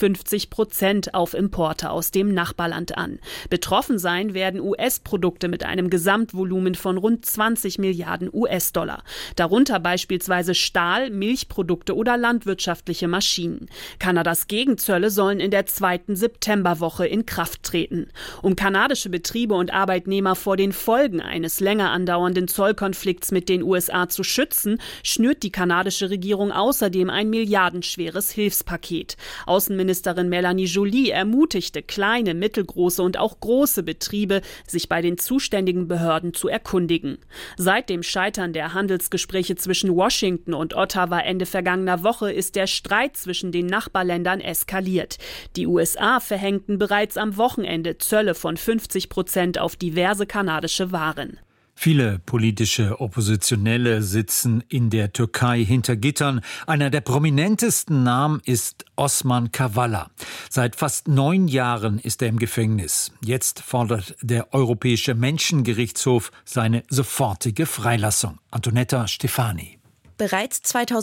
50% auf Importe aus dem Nachbarland an. Betroffen sein werden US-Produkte mit einem Gesamtvolumen von rund 20 Milliarden US-Dollar. Darunter beispielsweise Stahl, Milchprodukte oder landwirtschaftliche Maschinen. Kanadas Gegenzölle sollen in der 2. Septemberwoche in Kraft treten. Um kanadische Betriebe und Arbeitnehmer vor den Folgen eines länger andauernden Zollkonflikts mit den USA zu schützen, schnürt die kanadische Regierung außerdem ein milliardenschweres Hilfspaket. Außenministerin Melanie Joly ermutigte kleine, mittelgroße und auch große Betriebe, sich bei den zuständigen Behörden zu erkundigen. Seit dem Scheitern der Handelsgespräche zwischen Washington und Ottawa Ende vergangener Woche ist der Streit zwischen den Nachbarländern eskaliert. Die USA verhängten bereits am Wochenende Zölle von 50% auf diverse kanadische Waren. Viele politische Oppositionelle sitzen in der Türkei hinter Gittern. Einer der prominentesten Namen ist Osman Kavala. Seit fast 9 Jahren ist er im Gefängnis. Jetzt fordert der Europäische Menschengerichtshof seine sofortige Freilassung. Antonetta Stefani. Bereits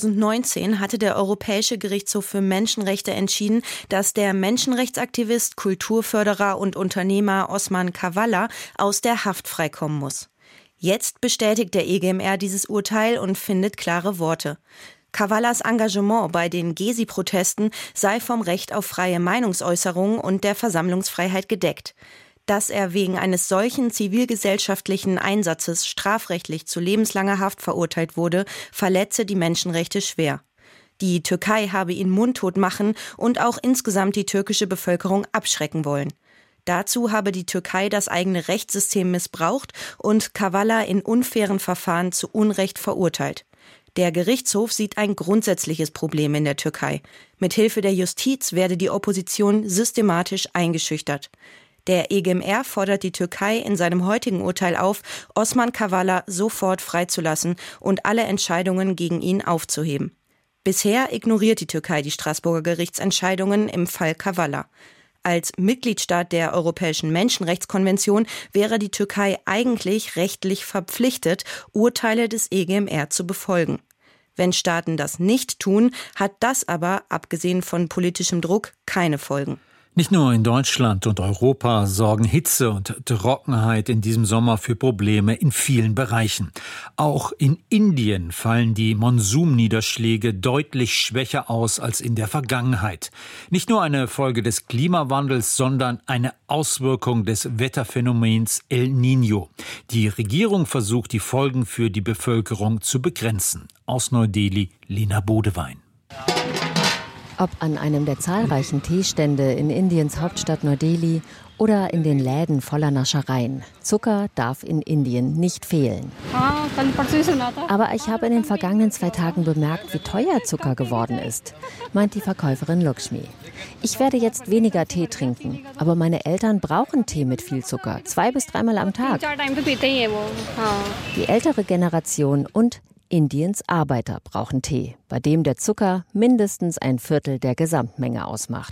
2019 hatte der Europäische Gerichtshof für Menschenrechte entschieden, dass der Menschenrechtsaktivist, Kulturförderer und Unternehmer Osman Kavala aus der Haft freikommen muss. Jetzt bestätigt der EGMR dieses Urteil und findet klare Worte. Kavalas Engagement bei den Gezi-Protesten sei vom Recht auf freie Meinungsäußerung und der Versammlungsfreiheit gedeckt. Dass er wegen eines solchen zivilgesellschaftlichen Einsatzes strafrechtlich zu lebenslanger Haft verurteilt wurde, verletze die Menschenrechte schwer. Die Türkei habe ihn mundtot machen und auch insgesamt die türkische Bevölkerung abschrecken wollen. Dazu habe die Türkei das eigene Rechtssystem missbraucht und Kavala in unfairen Verfahren zu Unrecht verurteilt. Der Gerichtshof sieht ein grundsätzliches Problem in der Türkei. Mithilfe der Justiz werde die Opposition systematisch eingeschüchtert. Der EGMR fordert die Türkei in seinem heutigen Urteil auf, Osman Kavala sofort freizulassen und alle Entscheidungen gegen ihn aufzuheben. Bisher ignoriert die Türkei die Straßburger Gerichtsentscheidungen im Fall Kavala. Als Mitgliedstaat der Europäischen Menschenrechtskonvention wäre die Türkei eigentlich rechtlich verpflichtet, Urteile des EGMR zu befolgen. Wenn Staaten das nicht tun, hat das aber, abgesehen von politischem Druck, keine Folgen. Nicht nur in Deutschland und Europa sorgen Hitze und Trockenheit in diesem Sommer für Probleme in vielen Bereichen. Auch in Indien fallen die Monsunniederschläge deutlich schwächer aus als in der Vergangenheit. Nicht nur eine Folge des Klimawandels, sondern eine Auswirkung des Wetterphänomens El Niño. Die Regierung versucht, die Folgen für die Bevölkerung zu begrenzen. Aus Neu-Delhi, Lena Bodewein. Ob an einem der zahlreichen Teestände in Indiens Hauptstadt Neu-Delhi Oder in den Läden voller Naschereien. Zucker darf in Indien nicht fehlen. Aber ich habe in den vergangenen 2 Tagen bemerkt, wie teuer Zucker geworden ist, meint die Verkäuferin Lakshmi. Ich werde jetzt weniger Tee trinken, aber meine Eltern brauchen Tee mit viel Zucker, 2 bis 3 Mal am Tag. Die ältere Generation und Indiens Arbeiter brauchen Tee, bei dem der Zucker mindestens 1/4 der Gesamtmenge ausmacht.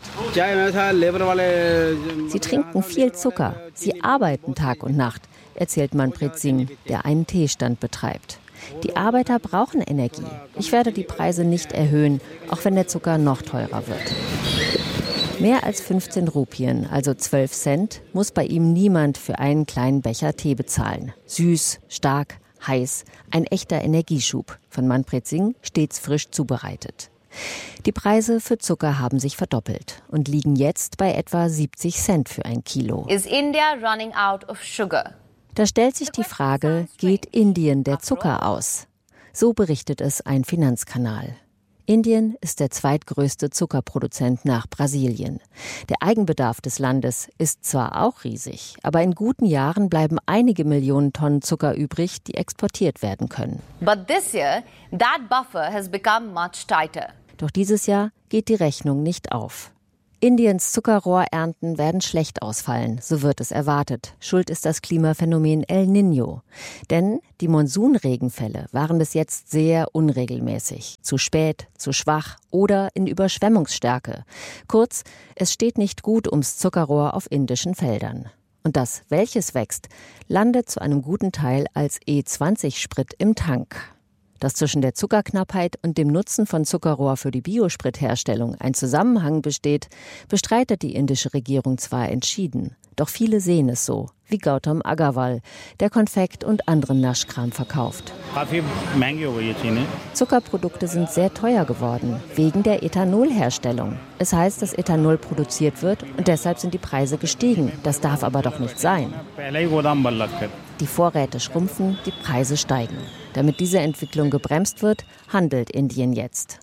Sie trinken viel Zucker, sie arbeiten Tag und Nacht, erzählt Manpreet Singh, der einen Teestand betreibt. Die Arbeiter brauchen Energie. Ich werde die Preise nicht erhöhen, auch wenn der Zucker noch teurer wird. Mehr als 15 Rupien, also 12 Cent, muss bei ihm niemand für einen kleinen Becher Tee bezahlen. Süß, stark, heiß, ein echter Energieschub. Von Manpreet Singh stets frisch zubereitet. Die Preise für Zucker haben sich verdoppelt und liegen jetzt bei etwa 70 Cent für ein Kilo. Is India running out of sugar? Da stellt sich die Frage, geht Indien der Zucker aus? So berichtet es ein Finanzkanal. Indien ist der zweitgrößte Zuckerproduzent nach Brasilien. Der Eigenbedarf des Landes ist zwar auch riesig, aber in guten Jahren bleiben einige Millionen Tonnen Zucker übrig, die exportiert werden können. But this year, that buffer has become much tighter. Doch dieses Jahr geht die Rechnung nicht auf. Indiens Zuckerrohrernten werden schlecht ausfallen, so wird es erwartet. Schuld ist das Klimaphänomen El Niño. Denn die Monsunregenfälle waren bis jetzt sehr unregelmäßig. Zu spät, zu schwach oder in Überschwemmungsstärke. Kurz, es steht nicht gut ums Zuckerrohr auf indischen Feldern. Und das, welches wächst, landet zu einem guten Teil als E20-Sprit im Tank. Dass zwischen der Zuckerknappheit und dem Nutzen von Zuckerrohr für die Biospritherstellung ein Zusammenhang besteht, bestreitet die indische Regierung zwar entschieden. Doch viele sehen es so, wie Gautam Agarwal, der Konfekt und anderen Naschkram verkauft. Zuckerprodukte sind sehr teuer geworden, wegen der Ethanolherstellung. Es heißt, dass Ethanol produziert wird und deshalb sind die Preise gestiegen. Das darf aber doch nicht sein. Die Vorräte schrumpfen, die Preise steigen. Damit diese Entwicklung gebremst wird, handelt Indien jetzt.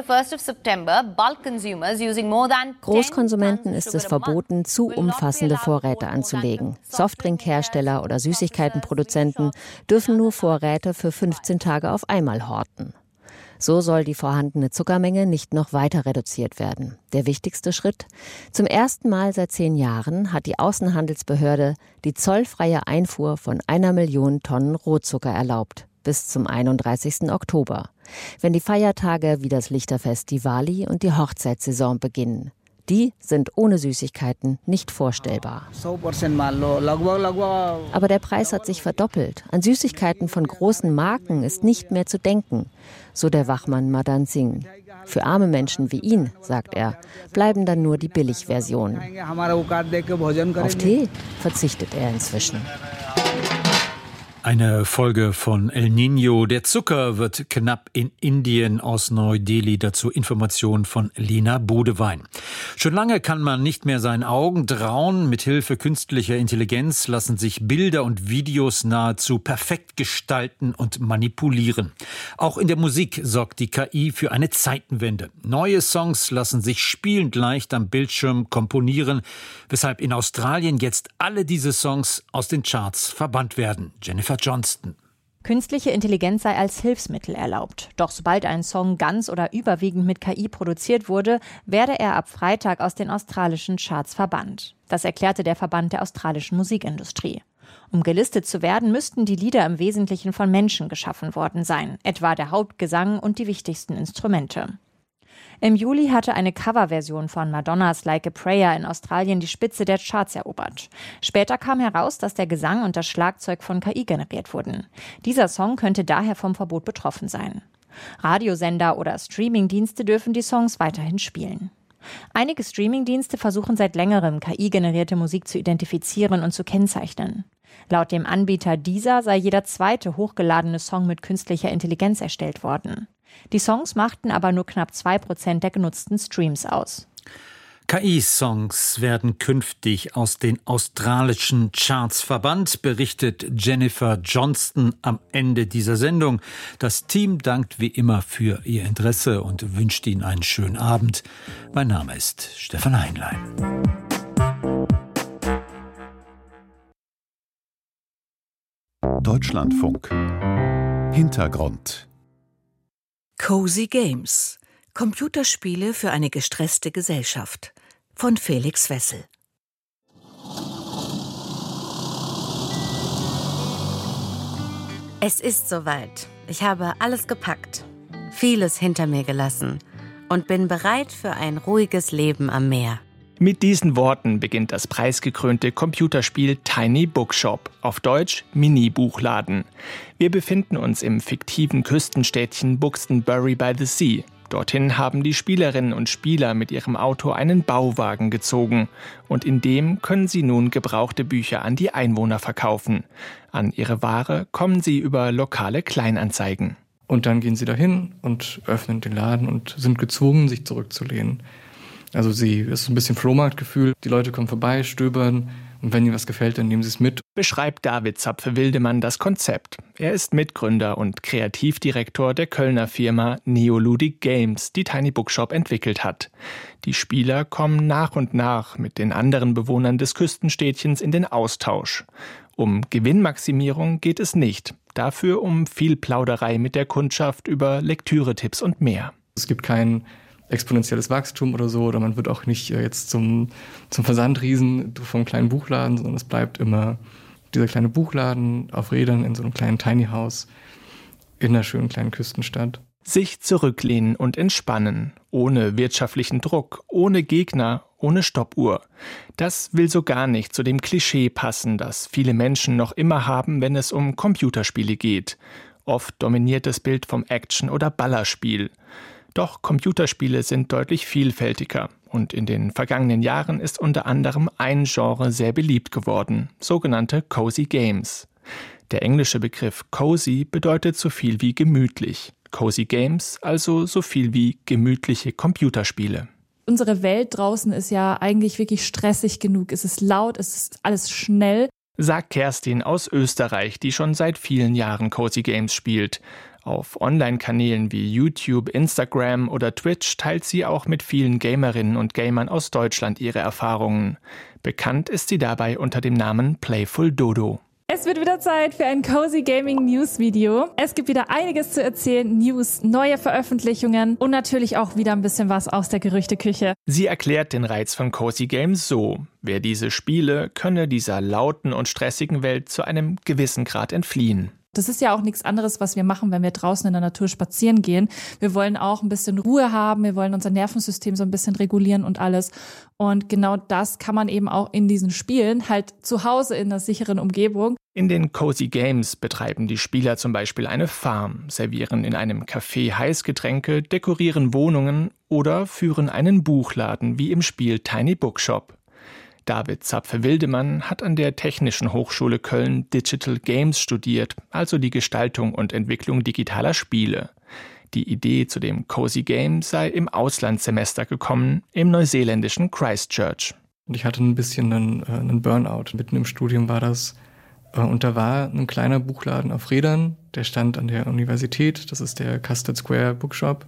Großkonsumenten ist es verboten, zu umfassende Vorräte anzulegen. Softdrinkhersteller oder Süßigkeitenproduzenten dürfen nur Vorräte für 15 Tage auf einmal horten. So soll die vorhandene Zuckermenge nicht noch weiter reduziert werden. Der wichtigste Schritt? Zum ersten Mal seit 10 Jahren hat die Außenhandelsbehörde die zollfreie Einfuhr von 1 Million Tonnen Rohzucker erlaubt. Bis zum 31. Oktober, wenn die Feiertage wie das Lichterfest Diwali und die Hochzeitssaison beginnen. Die sind ohne Süßigkeiten nicht vorstellbar. Aber der Preis hat sich verdoppelt. An Süßigkeiten von großen Marken ist nicht mehr zu denken, so der Wachmann Madan Singh. Für arme Menschen wie ihn, sagt er, bleiben dann nur die Billigversionen. Auf Tee verzichtet er inzwischen. Eine Folge von El Niño. Der Zucker wird knapp in Indien. Aus Neu-Delhi dazu Informationen von Lena Bodewein. Schon lange kann man nicht mehr seinen Augen trauen. Mithilfe künstlicher Intelligenz lassen sich Bilder und Videos nahezu perfekt gestalten und manipulieren. Auch in der Musik sorgt die KI für eine Zeitenwende. Neue Songs lassen sich spielend leicht am Bildschirm komponieren, weshalb in Australien jetzt alle diese Songs aus den Charts verbannt werden. Jennifer Johnston. Künstliche Intelligenz sei als Hilfsmittel erlaubt. Doch sobald ein Song ganz oder überwiegend mit KI produziert wurde, werde er ab Freitag aus den australischen Charts verbannt. Das erklärte der Verband der australischen Musikindustrie. Um gelistet zu werden, müssten die Lieder im Wesentlichen von Menschen geschaffen worden sein, etwa der Hauptgesang und die wichtigsten Instrumente. Im Juli hatte eine Coverversion von Madonnas Like a Prayer in Australien die Spitze der Charts erobert. Später kam heraus, dass der Gesang und das Schlagzeug von KI generiert wurden. Dieser Song könnte daher vom Verbot betroffen sein. Radiosender oder Streamingdienste dürfen die Songs weiterhin spielen. Einige Streamingdienste versuchen seit längerem, KI-generierte Musik zu identifizieren und zu kennzeichnen. Laut dem Anbieter Deezer sei jeder zweite hochgeladene Song mit künstlicher Intelligenz erstellt worden. Die Songs machten aber nur knapp 2% der genutzten Streams aus. KI-Songs werden künftig aus den australischen Charts verbannt, berichtet Jennifer Johnston am Ende dieser Sendung. Das Team dankt wie immer für Ihr Interesse und wünscht Ihnen einen schönen Abend. Mein Name ist Stefan Heinlein. Deutschlandfunk. Hintergrund. Cozy Games. Computerspiele für eine gestresste Gesellschaft. Von Felix Wessel. Es ist soweit. Ich habe alles gepackt, vieles hinter mir gelassen und bin bereit für ein ruhiges Leben am Meer. Mit diesen Worten beginnt das preisgekrönte Computerspiel Tiny Bookshop, auf Deutsch Mini-Buchladen. Wir befinden uns im fiktiven Küstenstädtchen Buxtonbury by the Sea. Dorthin haben die Spielerinnen und Spieler mit ihrem Auto einen Bauwagen gezogen. Und in dem können sie nun gebrauchte Bücher an die Einwohner verkaufen. An ihre Ware kommen sie über lokale Kleinanzeigen. Und dann gehen sie dahin und öffnen den Laden und sind gezwungen, sich zurückzulehnen. Also es ist ein bisschen Flohmarktgefühl. Die Leute kommen vorbei, stöbern und wenn ihnen was gefällt, dann nehmen sie es mit. Beschreibt David Zapfe-Wildemann das Konzept. Er ist Mitgründer und Kreativdirektor der Kölner Firma Neoludic Games, die Tiny Bookshop entwickelt hat. Die Spieler kommen nach und nach mit den anderen Bewohnern des Küstenstädtchens in den Austausch. Um Gewinnmaximierung geht es nicht. Dafür um viel Plauderei mit der Kundschaft über Lektüretipps und mehr. Es gibt kein exponentielles Wachstum oder so, oder man wird auch nicht jetzt zum Versandriesen vom kleinen Buchladen, sondern es bleibt immer dieser kleine Buchladen auf Rädern in so einem kleinen Tiny House in einer schönen kleinen Küstenstadt. Sich zurücklehnen und entspannen, ohne wirtschaftlichen Druck, ohne Gegner, ohne Stoppuhr. Das will so gar nicht zu dem Klischee passen, das viele Menschen noch immer haben, wenn es um Computerspiele geht. Oft dominiert das Bild vom Action- oder Ballerspiel. Doch Computerspiele sind deutlich vielfältiger und in den vergangenen Jahren ist unter anderem ein Genre sehr beliebt geworden, sogenannte Cozy Games. Der englische Begriff Cozy bedeutet so viel wie gemütlich. Cozy Games also so viel wie gemütliche Computerspiele. Unsere Welt draußen ist ja eigentlich wirklich stressig genug. Es ist laut, es ist alles schnell. Sagt Kerstin aus Österreich, die schon seit vielen Jahren Cozy Games spielt. Auf Online-Kanälen wie YouTube, Instagram oder Twitch teilt sie auch mit vielen Gamerinnen und Gamern aus Deutschland ihre Erfahrungen. Bekannt ist sie dabei unter dem Namen Playful Dodo. Es wird wieder Zeit für ein Cozy Gaming News Video. Es gibt wieder einiges zu erzählen, News, neue Veröffentlichungen und natürlich auch wieder ein bisschen was aus der Gerüchteküche. Sie erklärt den Reiz von Cozy Games so: Wer diese spiele, könne dieser lauten und stressigen Welt zu einem gewissen Grad entfliehen. Das ist ja auch nichts anderes, was wir machen, wenn wir draußen in der Natur spazieren gehen. Wir wollen auch ein bisschen Ruhe haben, wir wollen unser Nervensystem so ein bisschen regulieren und alles. Und genau das kann man eben auch in diesen Spielen, halt zu Hause in einer sicheren Umgebung. In den Cozy Games betreiben die Spieler zum Beispiel eine Farm, servieren in einem Café Heißgetränke, dekorieren Wohnungen oder führen einen Buchladen wie im Spiel Tiny Bookshop. David Zapfe-Wildemann hat an der Technischen Hochschule Köln Digital Games studiert, also die Gestaltung und Entwicklung digitaler Spiele. Die Idee zu dem Cozy Game sei im Auslandssemester gekommen, im neuseeländischen Christchurch. Und ich hatte ein bisschen einen Burnout. Mitten im Studium war das. Und da war ein kleiner Buchladen auf Rädern, der stand an der Universität, das ist der Custard Square Bookshop.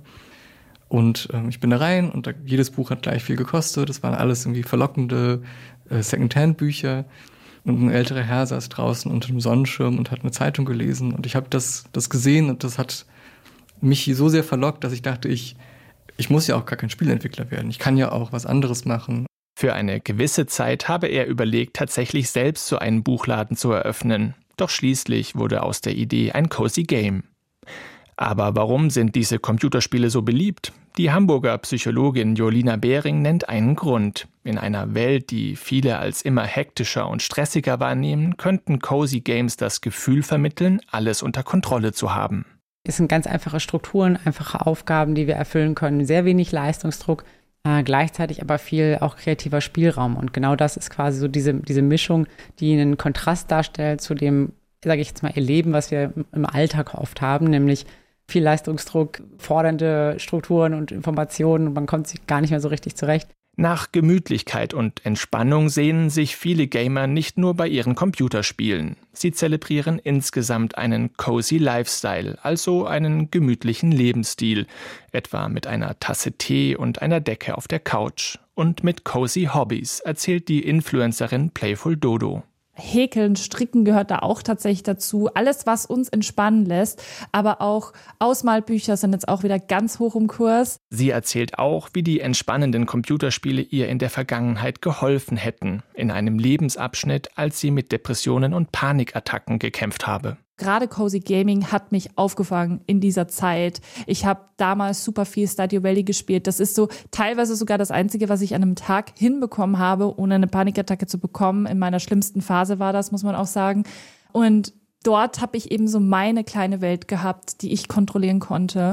Und ich bin da rein und jedes Buch hat gleich viel gekostet. Das waren alles irgendwie verlockende Secondhand-Bücher. Und ein älterer Herr saß draußen unter dem Sonnenschirm und hat eine Zeitung gelesen. Und ich habe das gesehen und das hat mich so sehr verlockt, dass ich dachte, ich muss ja auch gar kein Spieleentwickler werden. Ich kann ja auch was anderes machen. Für eine gewisse Zeit habe er überlegt, tatsächlich selbst so einen Buchladen zu eröffnen. Doch schließlich wurde aus der Idee ein Cozy Game. Aber warum sind diese Computerspiele so beliebt? Die Hamburger Psychologin Jolina Behring nennt einen Grund. In einer Welt, die viele als immer hektischer und stressiger wahrnehmen, könnten Cozy Games das Gefühl vermitteln, alles unter Kontrolle zu haben. Es sind ganz einfache Strukturen, einfache Aufgaben, die wir erfüllen können, sehr wenig Leistungsdruck, gleichzeitig aber viel auch kreativer Spielraum. Und genau das ist quasi so diese Mischung, die einen Kontrast darstellt zu dem, sage ich jetzt mal, Erleben, was wir im Alltag oft haben, nämlich viel Leistungsdruck, fordernde Strukturen und Informationen und man kommt sich gar nicht mehr so richtig zurecht. Nach Gemütlichkeit und Entspannung sehnen sich viele Gamer nicht nur bei ihren Computerspielen. Sie zelebrieren insgesamt einen Cozy Lifestyle, also einen gemütlichen Lebensstil, etwa mit einer Tasse Tee und einer Decke auf der Couch. Und mit Cozy Hobbys, erzählt die Influencerin Playful Dodo. Häkeln, Stricken gehört da auch tatsächlich dazu. Alles, was uns entspannen lässt. Aber auch Ausmalbücher sind jetzt auch wieder ganz hoch im Kurs. Sie erzählt auch, wie die entspannenden Computerspiele ihr in der Vergangenheit geholfen hätten. In einem Lebensabschnitt, als sie mit Depressionen und Panikattacken gekämpft habe. Gerade Cozy Gaming hat mich aufgefangen in dieser Zeit. Ich habe damals super viel Stardew Valley gespielt. Das ist so teilweise sogar das Einzige, was ich an einem Tag hinbekommen habe, ohne eine Panikattacke zu bekommen. In meiner schlimmsten Phase war das, muss man auch sagen. Und dort habe ich eben so meine kleine Welt gehabt, die ich kontrollieren konnte.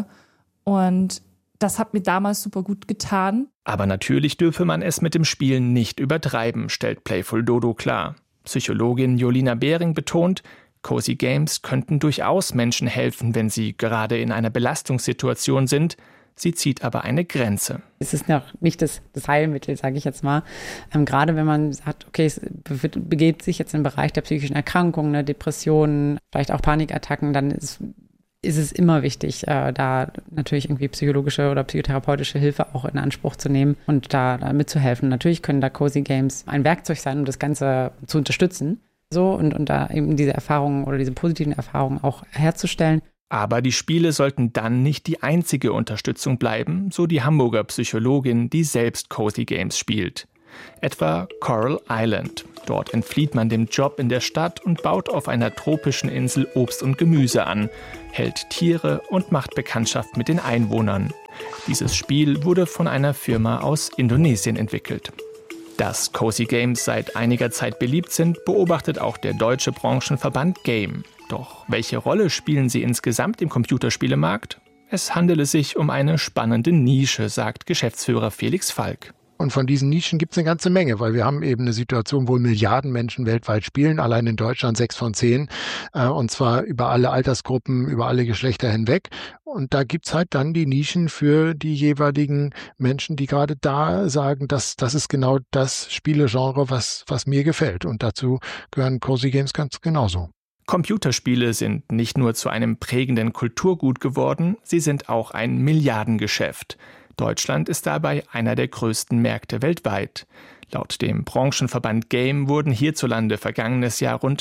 Und das hat mir damals super gut getan. Aber natürlich dürfe man es mit dem Spielen nicht übertreiben, stellt Playful Dodo klar. Psychologin Jolina Behring betont, Cozy Games könnten durchaus Menschen helfen, wenn sie gerade in einer Belastungssituation sind. Sie zieht aber eine Grenze. Es ist noch nicht das Heilmittel, sage ich jetzt mal. Gerade wenn man sagt, okay, es begeht sich jetzt im Bereich der psychischen Erkrankungen, Depressionen, vielleicht auch Panikattacken, dann ist es immer wichtig, da natürlich irgendwie psychologische oder psychotherapeutische Hilfe auch in Anspruch zu nehmen und da mitzuhelfen. Natürlich können da Cozy Games ein Werkzeug sein, um das Ganze zu unterstützen. So und da eben diese Erfahrungen oder diese positiven Erfahrungen auch herzustellen. Aber die Spiele sollten dann nicht die einzige Unterstützung bleiben, so die Hamburger Psychologin, die selbst Cozy Games spielt. Etwa Coral Island. Dort entflieht man dem Job in der Stadt und baut auf einer tropischen Insel Obst und Gemüse an, hält Tiere und macht Bekanntschaft mit den Einwohnern. Dieses Spiel wurde von einer Firma aus Indonesien entwickelt. Dass Cozy Games seit einiger Zeit beliebt sind, beobachtet auch der deutsche Branchenverband Game. Doch welche Rolle spielen sie insgesamt im Computerspielemarkt? Es handele sich um eine spannende Nische, sagt Geschäftsführer Felix Falk. Und von diesen Nischen gibt es eine ganze Menge, weil wir haben eben eine Situation, wo Milliarden Menschen weltweit spielen, allein in Deutschland 6 von 10, und zwar über alle Altersgruppen, über alle Geschlechter hinweg. Und da gibt's halt dann die Nischen für die jeweiligen Menschen, die gerade da sagen, das ist genau das Spielegenre, was mir gefällt. Und dazu gehören Cozy Games ganz genauso. Computerspiele sind nicht nur zu einem prägenden Kulturgut geworden, sie sind auch ein Milliardengeschäft. Deutschland ist dabei einer der größten Märkte weltweit. Laut dem Branchenverband Game wurden hierzulande vergangenes Jahr rund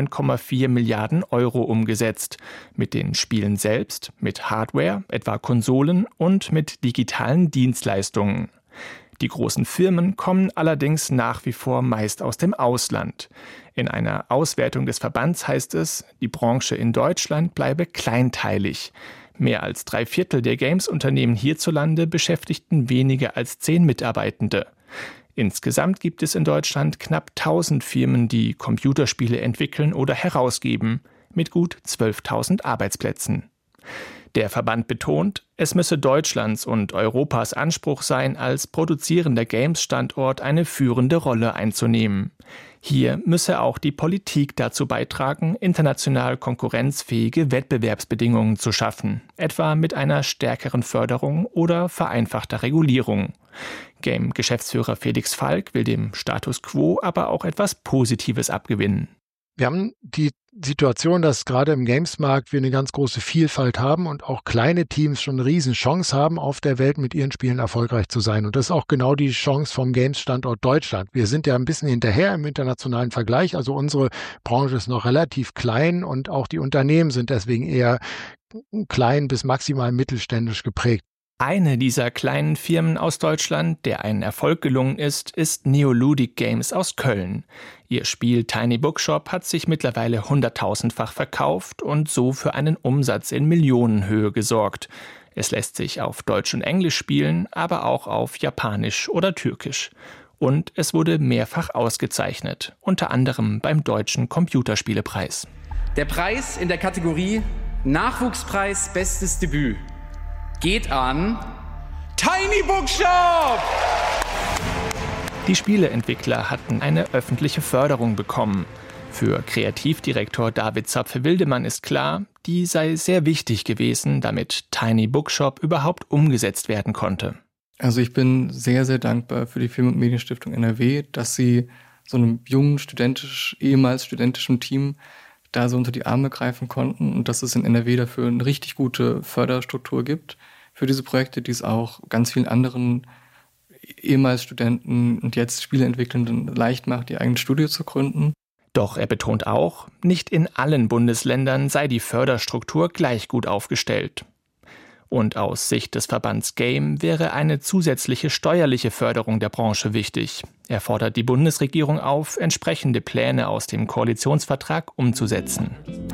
9,4 Milliarden Euro umgesetzt. Mit den Spielen selbst, mit Hardware, etwa Konsolen und mit digitalen Dienstleistungen. Die großen Firmen kommen allerdings nach wie vor meist aus dem Ausland. In einer Auswertung des Verbands heißt es, die Branche in Deutschland bleibe kleinteilig. Mehr als 3/4 der Games-Unternehmen hierzulande beschäftigten weniger als 10 Mitarbeitende. Insgesamt gibt es in Deutschland knapp 1000 Firmen, die Computerspiele entwickeln oder herausgeben, mit gut 12.000 Arbeitsplätzen. Der Verband betont, es müsse Deutschlands und Europas Anspruch sein, als produzierender Games-Standort eine führende Rolle einzunehmen. Hier müsse auch die Politik dazu beitragen, international konkurrenzfähige Wettbewerbsbedingungen zu schaffen, etwa mit einer stärkeren Förderung oder vereinfachter Regulierung. Game-Geschäftsführer Felix Falk will dem Status quo aber auch etwas Positives abgewinnen. Wir haben die Situation, dass gerade im Games-Markt wir eine ganz große Vielfalt haben und auch kleine Teams schon eine riesen Chance haben, auf der Welt mit ihren Spielen erfolgreich zu sein. Und das ist auch genau die Chance vom Games-Standort Deutschland. Wir sind ja ein bisschen hinterher im internationalen Vergleich. Also unsere Branche ist noch relativ klein und auch die Unternehmen sind deswegen eher klein bis maximal mittelständisch geprägt. Eine dieser kleinen Firmen aus Deutschland, der ein Erfolg gelungen ist Neoludic Games aus Köln. Ihr Spiel Tiny Bookshop hat sich mittlerweile 100.000-fach verkauft und so für einen Umsatz in Millionenhöhe gesorgt. Es lässt sich auf Deutsch und Englisch spielen, aber auch auf Japanisch oder Türkisch. Und es wurde mehrfach ausgezeichnet, unter anderem beim Deutschen Computerspielepreis. Der Preis in der Kategorie Nachwuchspreis Bestes Debüt geht an Tiny Bookshop! Die Spieleentwickler hatten eine öffentliche Förderung bekommen. Für Kreativdirektor David Zapfe-Wildemann ist klar, die sei sehr wichtig gewesen, damit Tiny Bookshop überhaupt umgesetzt werden konnte. Also ich bin sehr, sehr dankbar für die Film- und Medienstiftung NRW, dass sie so einem jungen, ehemals studentischen Team da so unter die Arme greifen konnten und dass es in NRW dafür eine richtig gute Förderstruktur gibt für diese Projekte, die es auch ganz vielen anderen ehemals Studenten und jetzt Spieleentwicklenden leicht macht, ihr eigenes Studio zu gründen. Doch er betont auch, nicht in allen Bundesländern sei die Förderstruktur gleich gut aufgestellt. Und aus Sicht des Verbands Game wäre eine zusätzliche steuerliche Förderung der Branche wichtig. Er fordert die Bundesregierung auf, entsprechende Pläne aus dem Koalitionsvertrag umzusetzen.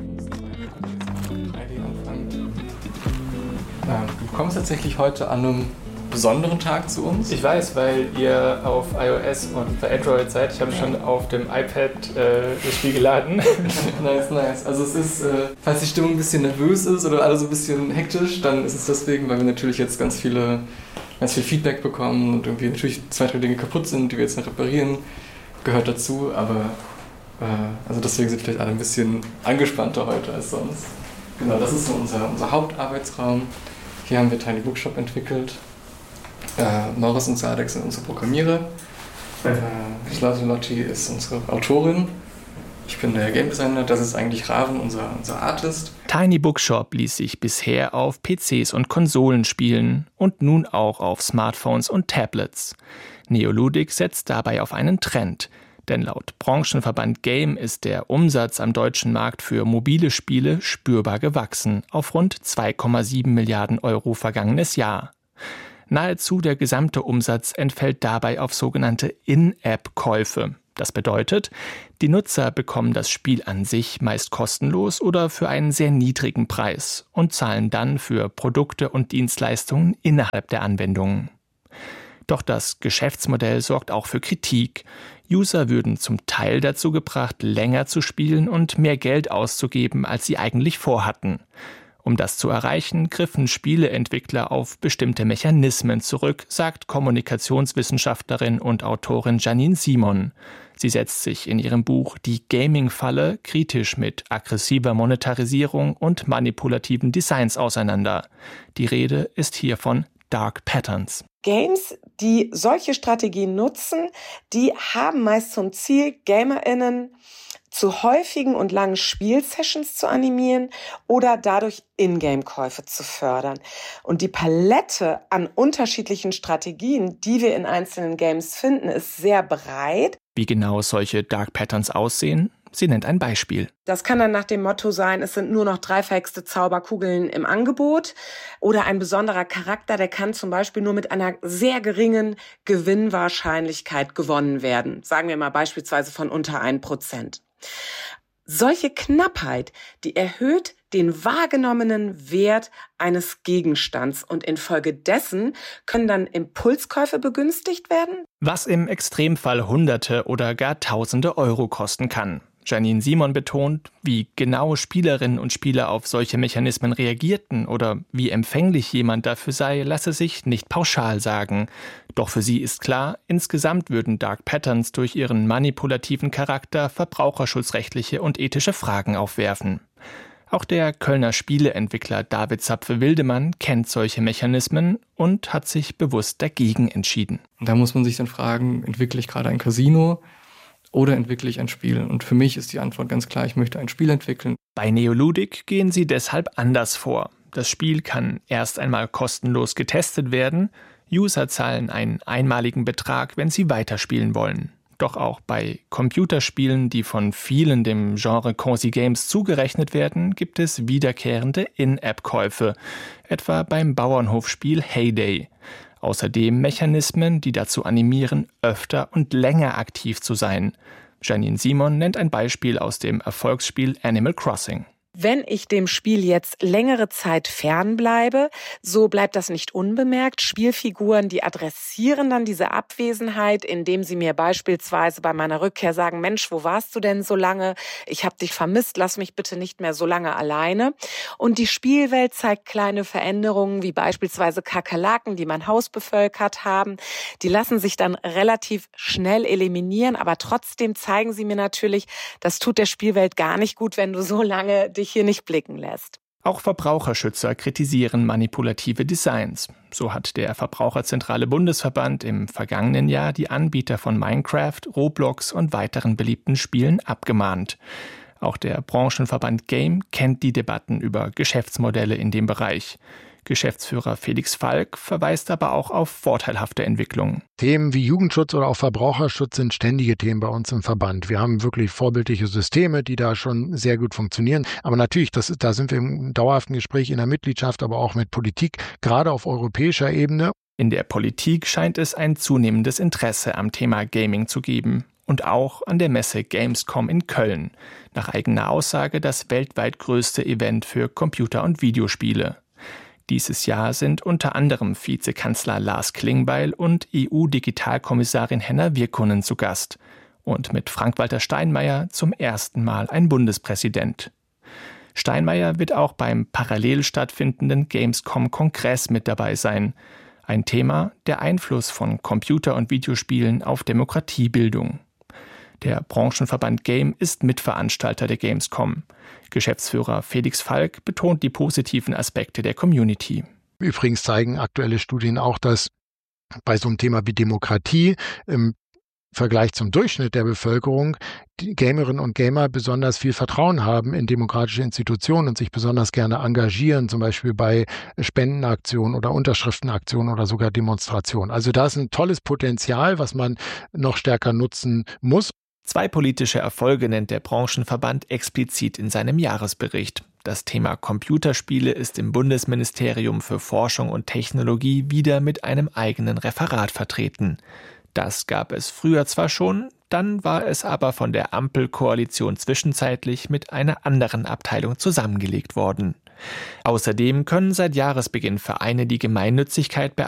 Du kommst tatsächlich heute an einem besonderen Tag zu uns. Ich weiß, weil ihr auf iOS und bei Android seid. Ich habe schon auf dem iPad das Spiel geladen. Nice. Also es ist, falls die Stimmung ein bisschen nervös ist oder alles so ein bisschen hektisch, dann ist es deswegen, weil wir natürlich jetzt ganz viel Feedback bekommen und irgendwie natürlich 2, 3 Dinge kaputt sind, die wir jetzt noch reparieren. Gehört dazu, aber also deswegen sind vielleicht alle ein bisschen angespannter heute als sonst. Genau, das ist so unser Hauptarbeitsraum. Hier haben wir Tiny Bookshop entwickelt. Norris und Sadex sind unsere Programmierer. Lotti ist unsere Autorin. Ich bin der Game Designer. Das ist eigentlich Raven, unser Artist. Tiny Bookshop ließ sich bisher auf PCs und Konsolen spielen und nun auch auf Smartphones und Tablets. Neoludic setzt dabei auf einen Trend. Denn laut Branchenverband Game ist der Umsatz am deutschen Markt für mobile Spiele spürbar gewachsen auf rund 2,7 Milliarden Euro vergangenes Jahr. Nahezu der gesamte Umsatz entfällt dabei auf sogenannte In-App-Käufe. Das bedeutet, die Nutzer bekommen das Spiel an sich meist kostenlos oder für einen sehr niedrigen Preis und zahlen dann für Produkte und Dienstleistungen innerhalb der Anwendungen. Doch das Geschäftsmodell sorgt auch für Kritik. User würden zum Teil dazu gebracht, länger zu spielen und mehr Geld auszugeben, als sie eigentlich vorhatten. Um das zu erreichen, griffen Spieleentwickler auf bestimmte Mechanismen zurück, sagt Kommunikationswissenschaftlerin und Autorin Janine Simon. Sie setzt sich in ihrem Buch Die Gaming-Falle kritisch mit aggressiver Monetarisierung und manipulativen Designs auseinander. Die Rede ist hier von Dark Patterns. Games, die solche Strategien nutzen, die haben meist zum Ziel, GamerInnen zu häufigen und langen Spielsessions zu animieren oder dadurch Ingame-Käufe zu fördern. Und die Palette an unterschiedlichen Strategien, die wir in einzelnen Games finden, ist sehr breit. Wie genau solche Dark Patterns aussehen? Sie nennt ein Beispiel. Das kann dann nach dem Motto sein, es sind nur noch 3 verhexte Zauberkugeln im Angebot. Oder ein besonderer Charakter, der kann zum Beispiel nur mit einer sehr geringen Gewinnwahrscheinlichkeit gewonnen werden. Sagen wir mal beispielsweise von unter 1%. Solche Knappheit, die erhöht den wahrgenommenen Wert eines Gegenstands und infolgedessen können dann Impulskäufe begünstigt werden. Was im Extremfall Hunderte oder gar Tausende Euro kosten kann. Janine Simon betont, wie genau Spielerinnen und Spieler auf solche Mechanismen reagierten oder wie empfänglich jemand dafür sei, lasse sich nicht pauschal sagen. Doch für sie ist klar, insgesamt würden Dark Patterns durch ihren manipulativen Charakter verbraucherschutzrechtliche und ethische Fragen aufwerfen. Auch der Kölner Spieleentwickler David Zapfe-Wildemann kennt solche Mechanismen und hat sich bewusst dagegen entschieden. Da muss man sich dann fragen, entwickle ich gerade ein Casino oder entwickle ich ein Spiel? Und für mich ist die Antwort ganz klar, ich möchte ein Spiel entwickeln. Bei Neoludic gehen sie deshalb anders vor. Das Spiel kann erst einmal kostenlos getestet werden. User zahlen einen einmaligen Betrag, wenn sie weiterspielen wollen. Doch auch bei Computerspielen, die von vielen dem Genre Cozy Games zugerechnet werden, gibt es wiederkehrende In-App-Käufe, etwa beim Bauernhofspiel Heyday. Außerdem Mechanismen, die dazu animieren, öfter und länger aktiv zu sein. Janine Simon nennt ein Beispiel aus dem Erfolgsspiel Animal Crossing. Wenn ich dem Spiel jetzt längere Zeit fernbleibe, so bleibt das nicht unbemerkt. Spielfiguren, die adressieren dann diese Abwesenheit, indem sie mir beispielsweise bei meiner Rückkehr sagen, Mensch, wo warst du denn so lange? Ich habe dich vermisst, lass mich bitte nicht mehr so lange alleine. Und die Spielwelt zeigt kleine Veränderungen, wie beispielsweise Kakerlaken, die mein Haus bevölkert haben. Die lassen sich dann relativ schnell eliminieren, aber trotzdem zeigen sie mir natürlich, das tut der Spielwelt gar nicht gut, wenn du so lange dich hier nicht blicken lässt. Auch Verbraucherschützer kritisieren manipulative Designs. So hat der Verbraucherzentrale Bundesverband im vergangenen Jahr die Anbieter von Minecraft, Roblox und weiteren beliebten Spielen abgemahnt. Auch der Branchenverband Game kennt die Debatten über Geschäftsmodelle in dem Bereich. Geschäftsführer Felix Falk verweist aber auch auf vorteilhafte Entwicklungen. Themen wie Jugendschutz oder auch Verbraucherschutz sind ständige Themen bei uns im Verband. Wir haben wirklich vorbildliche Systeme, die da schon sehr gut funktionieren. Aber natürlich, da sind wir im dauerhaften Gespräch in der Mitgliedschaft, aber auch mit Politik, gerade auf europäischer Ebene. In der Politik scheint es ein zunehmendes Interesse am Thema Gaming zu geben. Und auch an der Messe Gamescom in Köln. Nach eigener Aussage das weltweit größte Event für Computer- und Videospiele. Dieses Jahr sind unter anderem Vizekanzler Lars Klingbeil und EU-Digitalkommissarin Henna Virkkunen zu Gast. Und mit Frank-Walter Steinmeier zum ersten Mal ein Bundespräsident. Steinmeier wird auch beim parallel stattfindenden Gamescom-Kongress mit dabei sein. Ein Thema, der Einfluss von Computer- und Videospielen auf Demokratiebildung. Der Branchenverband Game ist Mitveranstalter der Gamescom. Geschäftsführer Felix Falk betont die positiven Aspekte der Community. Übrigens zeigen aktuelle Studien auch, dass bei so einem Thema wie Demokratie im Vergleich zum Durchschnitt der Bevölkerung die Gamerinnen und Gamer besonders viel Vertrauen haben in demokratische Institutionen und sich besonders gerne engagieren, zum Beispiel bei Spendenaktionen oder Unterschriftenaktionen oder sogar Demonstrationen. Also da ist ein tolles Potenzial, was man noch stärker nutzen muss. 2 politische Erfolge nennt der Branchenverband explizit in seinem Jahresbericht. Das Thema Computerspiele ist im Bundesministerium für Forschung und Technologie wieder mit einem eigenen Referat vertreten. Das gab es früher zwar schon, dann war es aber von der Ampelkoalition zwischenzeitlich mit einer anderen Abteilung zusammengelegt worden. Außerdem können seit Jahresbeginn Vereine die Gemeinnützigkeit